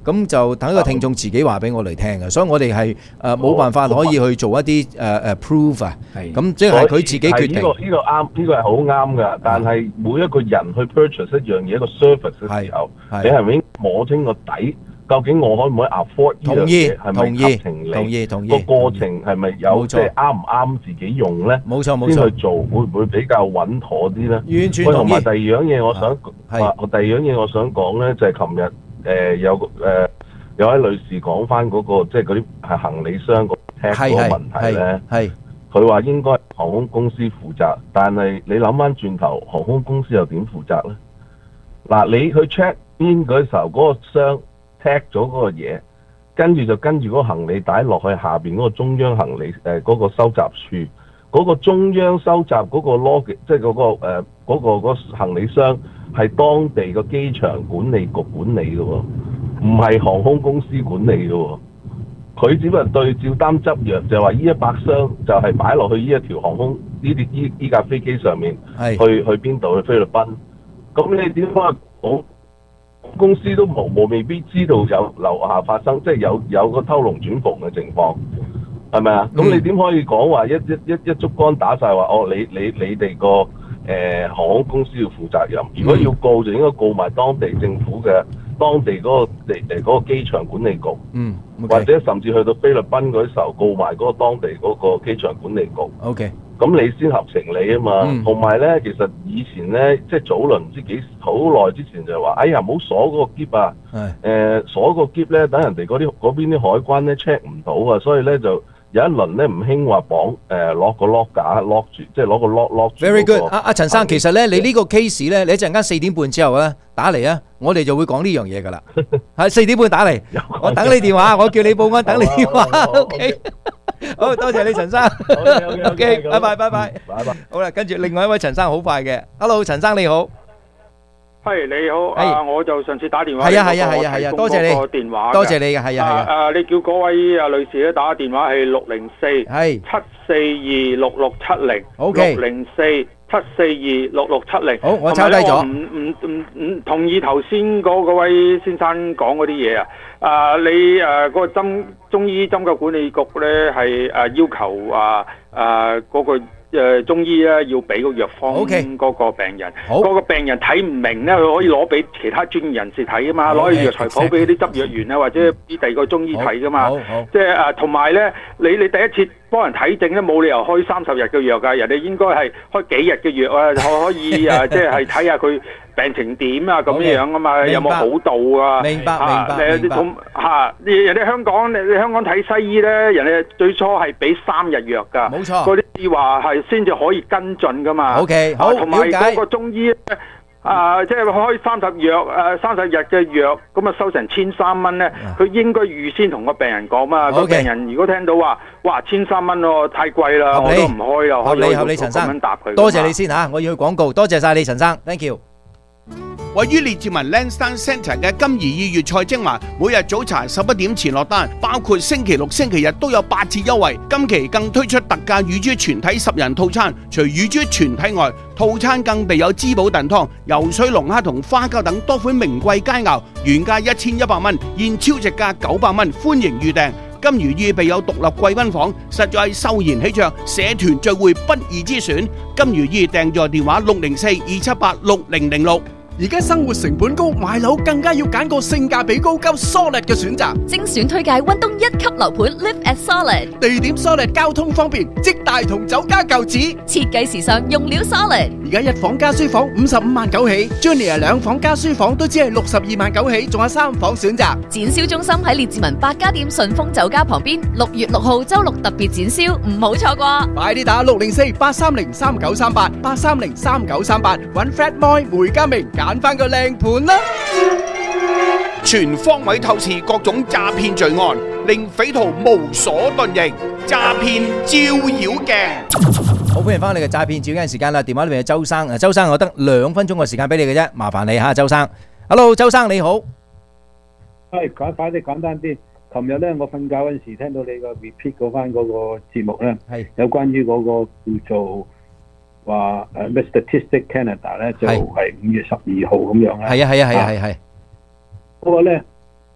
[SPEAKER 2] 咁就等個聽眾自己話俾我哋聽嘅，所以我哋係誒冇辦法可以去做一啲誒誒 proof 啊，咁即係佢自己決定。
[SPEAKER 21] 呢個呢個啱，呢個係好啱㗎。但係每一個人去 purchase 一樣嘢一個 service 嘅時候，你係咪應該摸清個底？究竟我可唔可以 afford 呢樣嘢？係咪合情理？
[SPEAKER 2] 同意同意。
[SPEAKER 21] 個過程係咪有即係啱唔啱自己用咧？
[SPEAKER 2] 冇錯冇錯。
[SPEAKER 21] 先去做會唔會比較穩妥啲咧？
[SPEAKER 2] 完全同意。
[SPEAKER 21] 同埋第二樣嘢，我想話，第二樣嘢我想講咧，就係琴日誒有誒有位女士講翻嗰個即係嗰啲係行李箱個 tag 嗰個問題咧。係。佢話應該航空公司負責，但係你諗翻轉頭，航空公司又點負責咧？嗱，你去 check in 嗰時候嗰個箱。tag 咗嗰個嘢，跟住就跟住嗰個行李帶落去下邊嗰個中央行李誒嗰、呃嗰個收集處，嗰、嗰個中央收集嗰個 log， 即係嗰、嗰個誒嗰、呃嗰個嗰個行李箱係當地個機場管理局管理嘅喎，唔係航空公司管理嘅喎。佢只不過對照單執藥，就話呢一百箱就係擺落去呢一條航空呢啲依依架飛機上面，去去邊度？去菲律賓。咁你點解講？公司都冇冇未必知道有樓下發生，即係有有個偷龍轉鳳嘅情況，係咪啊？咁、嗯、你點可以講話一一一一竹竿打晒話哦？你你你哋個誒航空公司要負責任，如果要告就應該告埋當地政府嘅當地嗰、嗰個地誒嗰個機場管理局，嗯， okay. 或者甚至去到菲律賓嗰啲時候告埋嗰個當地嗰個機場管理局。OK。咁你先合情理啊嘛，同埋咧，其實以前咧，即係早輪唔知幾好耐之前就話，哎呀，唔好鎖嗰個篋啊，誒、呃、鎖個篋咧，等人哋嗰啲嗰邊啲海關咧 check 唔到啊，所以咧就有一輪咧唔興話綁誒攞個 lock 架 lock 住，即係攞個 lock lock 住。Very good，阿阿陳生，其實咧你呢個 case 咧，你一陣間四點半之後咧打嚟啊，我哋就會講呢樣嘢噶啦，係四點半打嚟，我等你電話，我叫你報案，等你電話 ，OK。好多謝你陳生 ，OK，拜拜拜拜，拜拜。好啦，跟住另外一位陳生好快嘅 ，Hello， 陳生你好，
[SPEAKER 1] 係你好，啊我就上次打電話，
[SPEAKER 2] 係啊係啊係啊係啊，多謝你，
[SPEAKER 1] 電話
[SPEAKER 2] 多謝你嘅，係啊係啊，
[SPEAKER 1] 啊你叫嗰位啊女士咧打電話係六零四係七四二六六七零，OK，六零四七四二六六七零，好，我抄低咗，唔唔唔唔同意頭先嗰嗰位先生講嗰啲嘢啊。啊！你誒嗰、啊那個針中醫針灸管理局咧係誒要求啊啊嗰、那個誒、啊、中醫咧要俾個藥方嗰個病人，嗰、okay. 個病人睇唔明咧，佢可以攞俾其他專業人士睇噶嘛，攞去藥材鋪俾啲執藥員啊，或者啲第二個中醫睇噶嘛，即係誒同埋咧，你你第一次幫人睇症咧，冇理由開三十日嘅藥㗎，人哋應該係開幾日嘅藥啊，可以啊，即係睇下佢病情點啊咁樣啊嘛，有冇好到啊？明白明白明白。咁嚇，人哋香港，你你香港睇西醫咧，人哋最初係俾三日藥㗎，冇錯。嗰啲話係先至可以跟進㗎嘛。OK， 好，同埋嗰個中醫咧，啊，即係開三十藥誒三十日嘅藥，咁啊收成千三蚊咧，佢應該預先同個病人講嘛。個病人如果聽到話，哇千三蚊喎，太貴啦，我都唔開啦。
[SPEAKER 2] 合理合理，陳生，多謝你先嚇，我要去廣告，多謝曬你陳生 ，thank you。
[SPEAKER 9] 位於列治文 Lansdowne Centre 嘅金怡意粵菜精華，每日早茶十一點前落單，包括星期六、星期日都有八折優惠。今期更推出特價乳豬全體十人套餐，除乳豬全體外，套餐更備有滋補燉湯、游水龍蝦同花膠等多款名貴佳肴，原價一千一百蚊，現超值價九百蚊，歡迎預訂。金如意備有獨立貴賓房，實在係秀賢喜鵲，社團聚會不二之選。金如意訂座電話六零四二七八六零零六。
[SPEAKER 6] 而家生活成本高，買樓更加要揀個性價比高、夠 solid 嘅選擇。
[SPEAKER 19] 精選推介溫東一級樓盤 Live at Solid，
[SPEAKER 6] 地點 solid， 交通方便，即大同酒家舊址，
[SPEAKER 19] 設計時尚，用料 solid。
[SPEAKER 6] 而家一房加書房五十五萬九起 ，Junior 兩房加書房都只係六十二萬九起，仲有三房選擇。
[SPEAKER 19] 展銷中心喺列治文百家店順豐酒家旁邊，六月六號周六特別展銷，唔好錯過。
[SPEAKER 6] 快啲打六零四八三零三九三八八三零三九三八，揾 Fred Moy 梅家明揀翻個靚盤啦！
[SPEAKER 9] 全方位透視各種詐騙罪案，令匪徒無所遁形。詐騙照妖鏡，
[SPEAKER 2] 好歡迎翻我哋嘅詐騙照妖鏡時間啦！電話裏面有周生，啊周生，我得兩分鐘嘅時間俾你嘅啫，麻煩你吓，周生。Hello， 周生你好。
[SPEAKER 22] 係簡快啲，簡單啲。琴日咧，我瞓覺嗰陣時聽到你個 repeat 嗰翻嗰個節目咧，係有關於嗰個叫做話誒咩 Statistic Canada 咧，就係五月十二號咁樣啦。
[SPEAKER 2] 係啊係啊係啊係係。
[SPEAKER 22] 不過咧，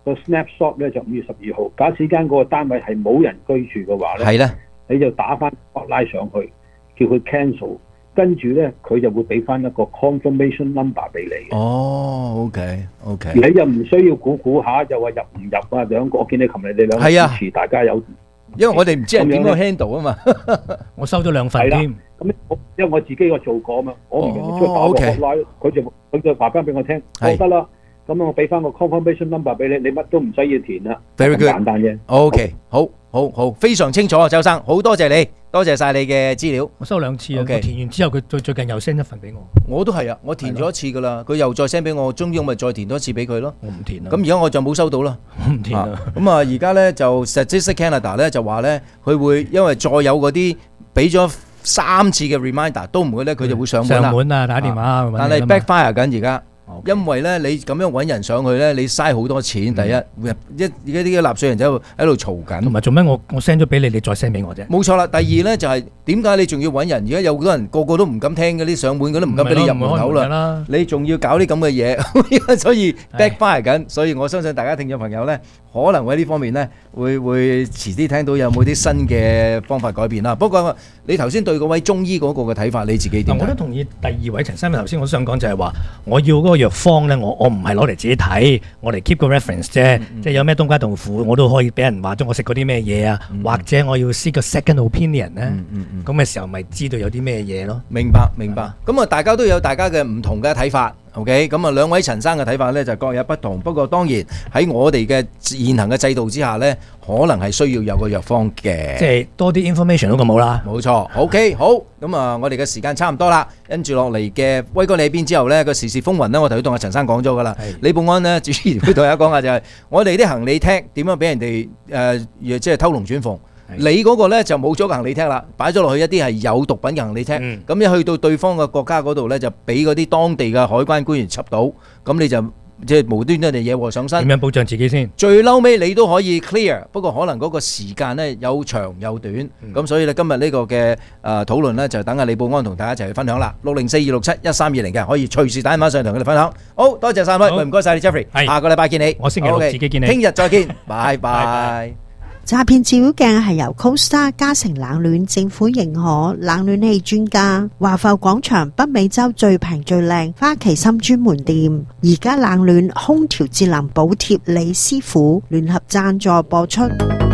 [SPEAKER 22] 個 snapshot 咧就五月十二號。假使間嗰個單位係冇人居住嘅話咧，
[SPEAKER 2] 係咧，
[SPEAKER 22] 你就打翻 hotline 上去，叫佢 cancel， 跟住咧佢就會俾翻一個 confirmation number 俾你。
[SPEAKER 2] 哦 ，OK OK。
[SPEAKER 22] 你又唔需要估估下，又話入唔入啊？兩個我見你琴日你兩個主持，大家有。
[SPEAKER 2] 因為我哋唔知係點樣 handle 啊嘛，
[SPEAKER 3] 我收咗兩份添。
[SPEAKER 22] 咁我因為我自己我做過啊嘛，我唔用出打個 hotline，佢就佢就話翻俾我聽，我得啦。咁我俾翻個 confirmation number 俾你，你乜都唔需要填啦。
[SPEAKER 2] Very good，
[SPEAKER 22] 簡單啫。
[SPEAKER 2] OK，好，好，好，非常清楚啊，周生，好多謝你，多謝晒你嘅資料。
[SPEAKER 3] 我收兩次啊，我填完之後佢最最近又 send 一份俾我。
[SPEAKER 2] 我都係啊，我填咗一次噶啦，佢又再 send 俾我，終於我咪再填多一次俾佢咯。
[SPEAKER 3] 我唔填啦。
[SPEAKER 2] 咁而家我就冇收到啦，
[SPEAKER 3] 我唔填啦。
[SPEAKER 2] 咁啊，而家咧就 Statistics Canada 咧就話咧，佢會因為再有嗰啲俾咗三次嘅 reminder 都唔會咧，佢就會上門啦。
[SPEAKER 3] 上門啊，打電話。
[SPEAKER 2] 但係 backfire 緊而家。因為咧，你咁樣揾人上去咧，你嘥好多錢。第一，一而家啲納稅人就喺度嘈緊。
[SPEAKER 3] 同埋做咩？我我 send 咗俾你，你再 send 俾我啫。
[SPEAKER 2] 冇錯啦。第二咧就係點解你仲要揾人？而家有好多人個個都唔敢聽嗰啲上門，嗰啲唔敢俾你入門口啦。你仲要搞啲咁嘅嘢，所以 backfire 緊。所以我相信大家聽眾朋友咧，可能喺呢方面咧，會會遲啲聽到有冇啲新嘅方法改變啦。不過你頭先對嗰位中醫嗰個嘅睇法，你自己點？
[SPEAKER 3] 我都同意第二位陳生，頭先我想講就係話，我要嗰個藥方咧，我我唔係攞嚟自己睇，我嚟 keep 個 reference 啫。嗯嗯、即係有咩冬瓜豆腐，我都可以俾人話咗我食過啲咩嘢啊，嗯、或者我要 seek 個 second opinion 咧。咁嘅、嗯嗯嗯、時候咪知道有啲咩嘢咯。
[SPEAKER 2] 明白明白。咁啊，大家都有大家嘅唔同嘅睇法。OK， 咁啊，兩位陳生嘅睇法咧就各有不同。不過當然喺我哋嘅現行嘅制度之下咧，可能係需要有個藥方嘅。
[SPEAKER 3] 即係多啲 information 都咁好啦。
[SPEAKER 2] 冇錯。OK， 好。咁啊，我哋嘅時間差唔多啦。跟住落嚟嘅威哥你喺邊之後咧，個時事風雲咧，我頭先同阿陳生講咗噶啦。李寶安咧，主持會同大家講下就係我哋啲行李廳點樣俾人哋誒、呃，即係偷龍轉鳳。你嗰個咧就冇咗個行李廳啦，擺咗落去一啲係有毒品嘅行李廳。咁、嗯、一去到對方嘅國家嗰度咧，就俾嗰啲當地嘅海關官員緝到，咁你就即係無端端地惹禍上身。
[SPEAKER 3] 點樣保障自己先？
[SPEAKER 2] 最嬲尾你都可以 clear， 不過可能嗰個時間咧有長有短。咁、嗯、所以咧今日呢個嘅誒討論咧就等阿李寶安同大家一齊去分享啦。六零四二六七一三二零嘅可以隨時打電話上同佢哋分享。好多謝晒位，唔該晒你 Jeffrey。下個禮拜見你，
[SPEAKER 3] 我星期六自己見你，
[SPEAKER 2] 聽日再見，拜拜。
[SPEAKER 20] 詐騙照妖鏡係由 CoStar 嘉誠冷暖政府認可冷暖氣專家華埠廣場北美洲最平最靚花旗參專門店，而家冷暖空調節能補貼李師傅聯合贊助播出。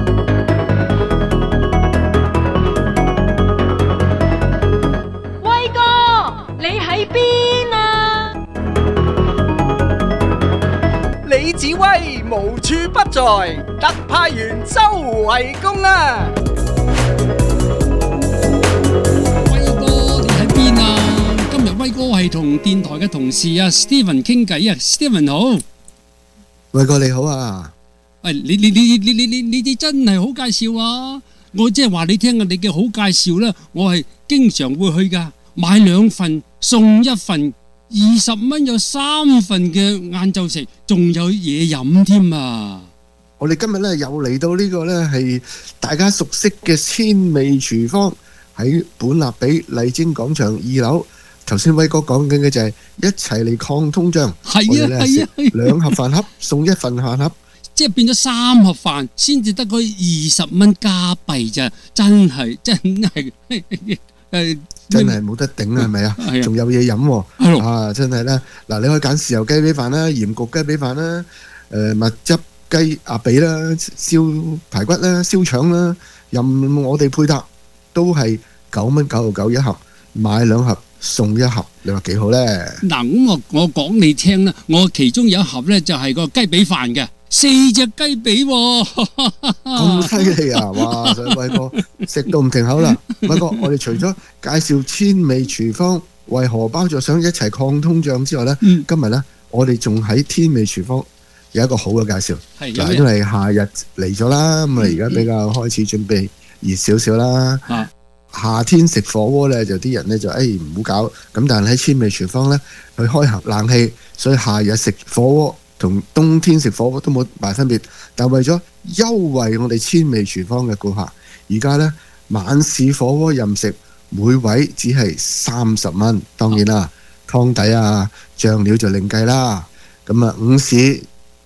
[SPEAKER 4] 威哥，你喺邊啊？
[SPEAKER 6] 李子威無處不在，特派員周圍公啊！
[SPEAKER 7] 威哥，你喺邊啊？今日威哥係同電台嘅同事啊 Steven 傾偈啊 ，Steven 好。
[SPEAKER 23] 威哥你好啊！
[SPEAKER 7] 喂，你你你你你你你你真係好介紹啊！我即係話你聽啊，你嘅好介紹咧，我係經常會去噶，買兩份送一份。二十蚊有三份嘅晏晝食，仲有嘢飲添啊！
[SPEAKER 23] 我哋今日咧又嚟到呢個咧係大家熟悉嘅千味廚房，喺本立比麗晶廣場二樓。頭先威哥講緊嘅就係一齊嚟抗通脹，
[SPEAKER 7] 係啊係啊，
[SPEAKER 23] 兩盒飯盒送一份飯盒，
[SPEAKER 7] 即係變咗三盒飯先至得嗰二十蚊加幣咋，真係真係誒。
[SPEAKER 23] 真係冇得頂啊，係咪啊？仲有嘢飲喎，啊！真係咧，嗱，你可以揀豉油雞髀飯啦、鹽焗雞髀飯啦、誒蜜汁雞鴨髀啦、燒排骨啦、燒腸啦，任我哋配搭都係九蚊九毫九一盒，買兩盒送一盒，你話幾好咧？
[SPEAKER 7] 嗱，咁我我講你聽啦，我其中有一盒咧就係個雞髀飯嘅。四隻雞髀喎，
[SPEAKER 23] 咁犀利啊！哇，所以威哥食到唔停口啦。威哥，我哋除咗介紹千味廚房為荷包着想一齊抗通脹之外咧，嗯、今日咧我哋仲喺天味廚房有一個好嘅介紹。嗱，因為夏日嚟咗啦，咁啊而家比較開始準備熱少少啦。嗯、夏天食火鍋咧，就啲人咧就誒唔好搞。咁但係喺千味廚房咧，佢開行冷氣，所以夏日食火鍋同冬天食火鍋都冇大分別，但為咗優惠我哋千味廚房嘅顧客，而家呢晚市火鍋任食每位只係三十蚊，當然啦，湯底啊醬料就另計啦。咁啊午市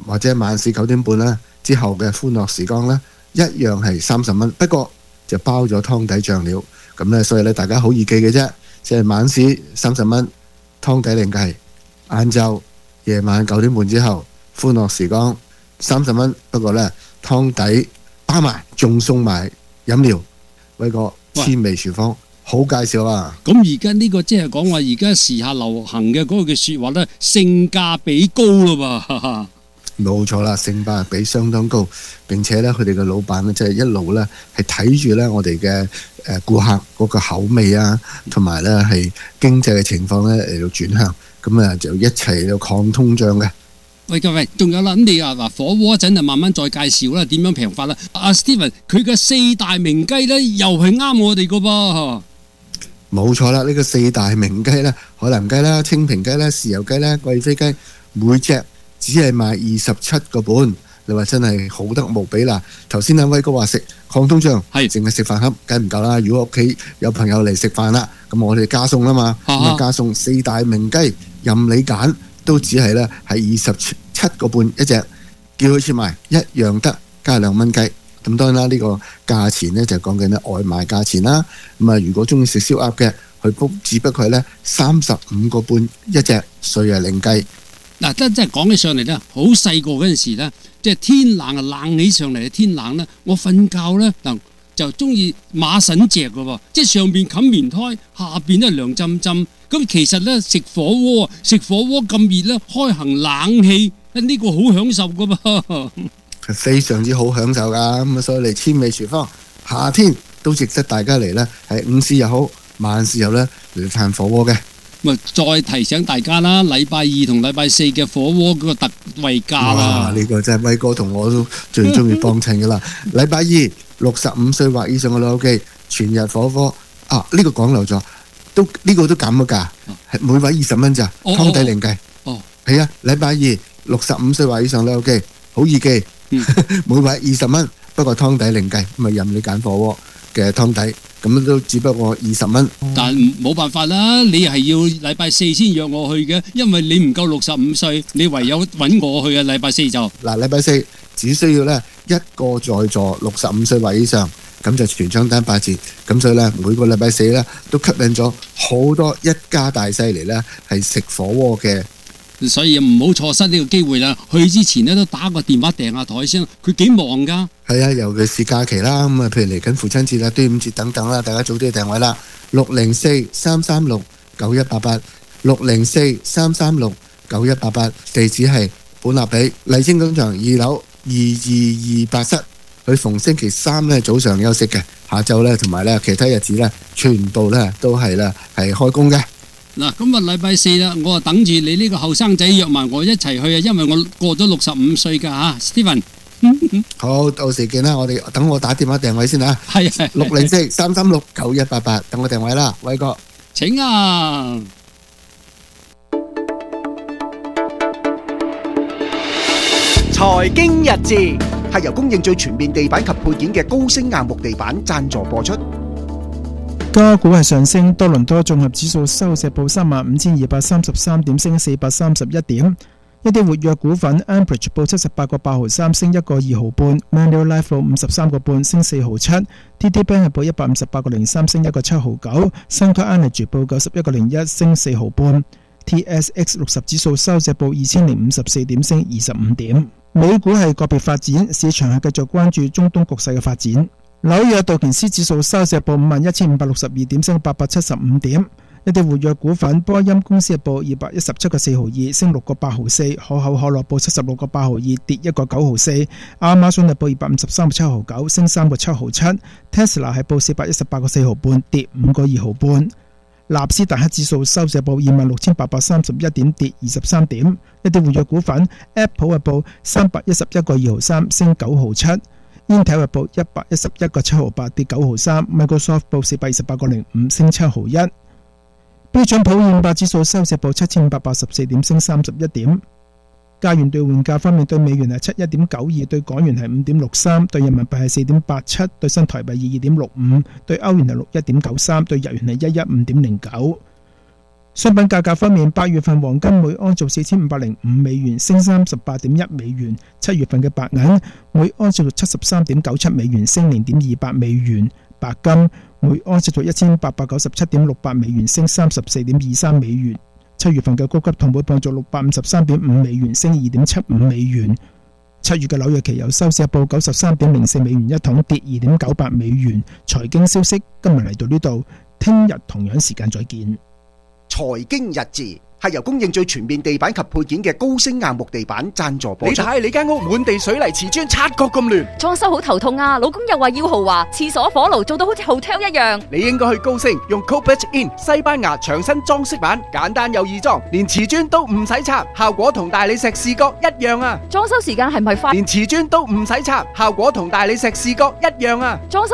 [SPEAKER 23] 或者晚市九點半咧之後嘅歡樂時光咧，一樣係三十蚊，不過就包咗湯底醬料。咁咧，所以咧大家好易記嘅啫，即係晚市三十蚊，湯底另計。晏晝夜晚九點半之後歡樂時光三十蚊，不過咧湯底包埋，仲送埋飲料。威哥千味廚房好介紹啊！
[SPEAKER 7] 咁而家呢個即係講話，而家時下流行嘅嗰句説話咧，性價比高啦噃。
[SPEAKER 23] 冇錯啦，性價比相當高，並且咧佢哋嘅老闆咧，即係一路咧係睇住咧我哋嘅誒顧客嗰個口味啊，同埋咧係經濟嘅情況咧嚟到轉向，咁啊就一齊嚟到抗通脹嘅。
[SPEAKER 7] 喂，各位，仲有啦，咁你啊嗱火鍋陣就慢慢再介紹啦，點樣平法啦？阿 Steven 佢嘅四大名雞咧，又係啱我哋個噃。
[SPEAKER 23] 冇錯啦，呢、這個四大名雞咧，海南雞啦、清平雞啦、豉油雞啦、貴妃雞，每隻只係賣二十七個半。你話真係好得無比啦！頭先阿威哥話食抗通脹，係淨係食飯盒梗唔夠啦。如果屋企有朋友嚟食飯啦，咁我哋加餸啦嘛，咁啊加餸四大名雞任你揀。都只係咧係二十七個半一隻，叫佢切埋一樣得加兩蚊雞。咁當然啦，呢個價錢咧就講緊咧外賣價錢啦。咁啊，如果中意食燒鴨嘅，去煲只不過係咧三十五個半一隻，稅係另計。
[SPEAKER 7] 嗱，真真係講起上嚟咧，好細個嗰陣時咧，即係天冷啊，冷起上嚟天冷咧，我瞓覺咧嗱就中意馬腎隻嘅喎，即係上邊冚棉胎，下邊咧涼浸浸。咁其實咧食火鍋，食火鍋咁熱咧，開行冷氣，呢個好享受噶噃，
[SPEAKER 23] 係非常之好享受噶。咁啊，所以嚟千味廚房，夏天都值得大家嚟咧，係午市又好，晚市又咧嚟嘆火鍋嘅。
[SPEAKER 7] 咪再提醒大家啦，禮拜二同禮拜四嘅火鍋嗰個特惠價啦。
[SPEAKER 23] 呢、這個真係威哥同我都最中意幫襯噶啦。禮拜二六十五歲或以上嘅老友記，全日火鍋啊！呢、這個講漏咗。都呢、這個都減咗價，係每位二十蚊咋，湯底另計。哦，係啊，禮拜二六十五歲或以上老友記，好易記，嗯、每位二十蚊，不過湯底另計，咁啊任你揀火鍋嘅湯底，咁都只不過二十蚊。
[SPEAKER 7] 但冇辦法啦，你係要禮拜四先約我去嘅，因為你唔夠六十五歲，你唯有揾我去啊！禮拜四就
[SPEAKER 23] 嗱，禮拜四只需要咧一個在座六十五歲或以上。咁就全張單八折，咁所以咧每個禮拜四咧都吸引咗好多一家大細嚟咧係食火鍋嘅，
[SPEAKER 7] 所以唔好錯失呢個機會啦！去之前咧都打個電話訂下台先，佢幾忙噶。
[SPEAKER 23] 係啊，尤其是假期啦，咁啊，譬如嚟緊父親節啦、端午節等等啦，大家早啲訂位啦。六零四三三六九一八八，六零四三三六九一八八，地址係本立比麗晶廣場二樓二二二八室。佢逢星期三咧早上休息嘅，下晝咧同埋咧其他日子咧，全部咧都係咧係開工嘅。
[SPEAKER 7] 嗱，咁啊禮拜四啦，我啊等住你呢個後生仔約埋我一齊去啊，因為我過咗六十五歲噶吓 ，Steven。
[SPEAKER 23] 好，到時見啦，我哋等我打電話訂位先啊。
[SPEAKER 7] 係係。
[SPEAKER 23] 六零四三三六九一八八，等我訂位啦，偉哥。
[SPEAKER 7] 請啊！
[SPEAKER 6] 財經日誌。係由供應最全面地板及配件嘅高升硬木地板贊助播出。
[SPEAKER 15] 加股係上升，多倫多綜合指數收市報三萬五千二百三十三點，升四百三十一點。一啲活躍股份 Ambridge 報七十八個八毫三，升一個二毫半 ；Manulife 報五十三個半，升四毫七 ；T D Bank 係報一百五十八個零三，升一個七毫九 ；Suncor Energy 報九十一個零一，升四毫半。T S X 六十指數收市報二千零五十四點，升二十五點。美股係個別發展，市場係繼續關注中東局勢嘅發展。紐約道瓊斯指數收市報五萬一千五百六十二點，升八百七十五點。一啲活躍股份，波音公司報二百一十七個四毫二，升六個八毫四；可口可樂報七十六個八毫二，跌一個九毫四；亞馬遜係報二百五十三個七毫九，升三個七毫七；Tesla 係報四百一十八個四毫半，跌五個二毫半。納斯達克指數收市報二萬六千八百三十一點，跌二十三點。一啲活躍股份 ，Apple 係報三百一十一個二毫三，升九毫七。Intel 係報一百一十一個七毫八，跌九毫三。Microsoft 報四百二十八個零五，升七毫一。標準普爾五百指數收市報七千五百八十四點，升三十一點。加元兌換價方面，對美元係七一點九二，對港元係五點六三，對人民幣係四點八七，對新台幣二二點六五，對歐元係六一點九三，對日元係一一五點零九。 商品價格方面，八月份黃金每安做四千五百零五美元，升三十八點一美元；七月份嘅白銀每安做七十三點九七美元，升零點二八美元；白金每安做一千八百九十七點六八美元，升三十四點二三美元；七月份嘅高級銅每磅做六百五十三點五美元，升二點七五美元；七月嘅紐約期油收市報九十三點零四美元一桶，跌二點九八美元。財經消息今日嚟到呢度，聽日同樣時間再見。
[SPEAKER 6] 財經日誌係由供應最全面地板及配件嘅高星硬木地板贊助播出。你睇你間屋滿地水泥瓷磚，察覺咁亂，
[SPEAKER 19] 裝修好頭痛啊！老公又話要豪華，廁所火爐做到好似 hotel 一樣。
[SPEAKER 6] 你應該去高星用 Cobalt In 西班牙牆身裝飾板，簡單又易裝，連瓷磚都唔使拆，效果同大理石視覺一樣啊！
[SPEAKER 19] 裝修時間係咪快？
[SPEAKER 6] 連瓷磚都唔使拆，效果同大理石視覺一樣啊！裝修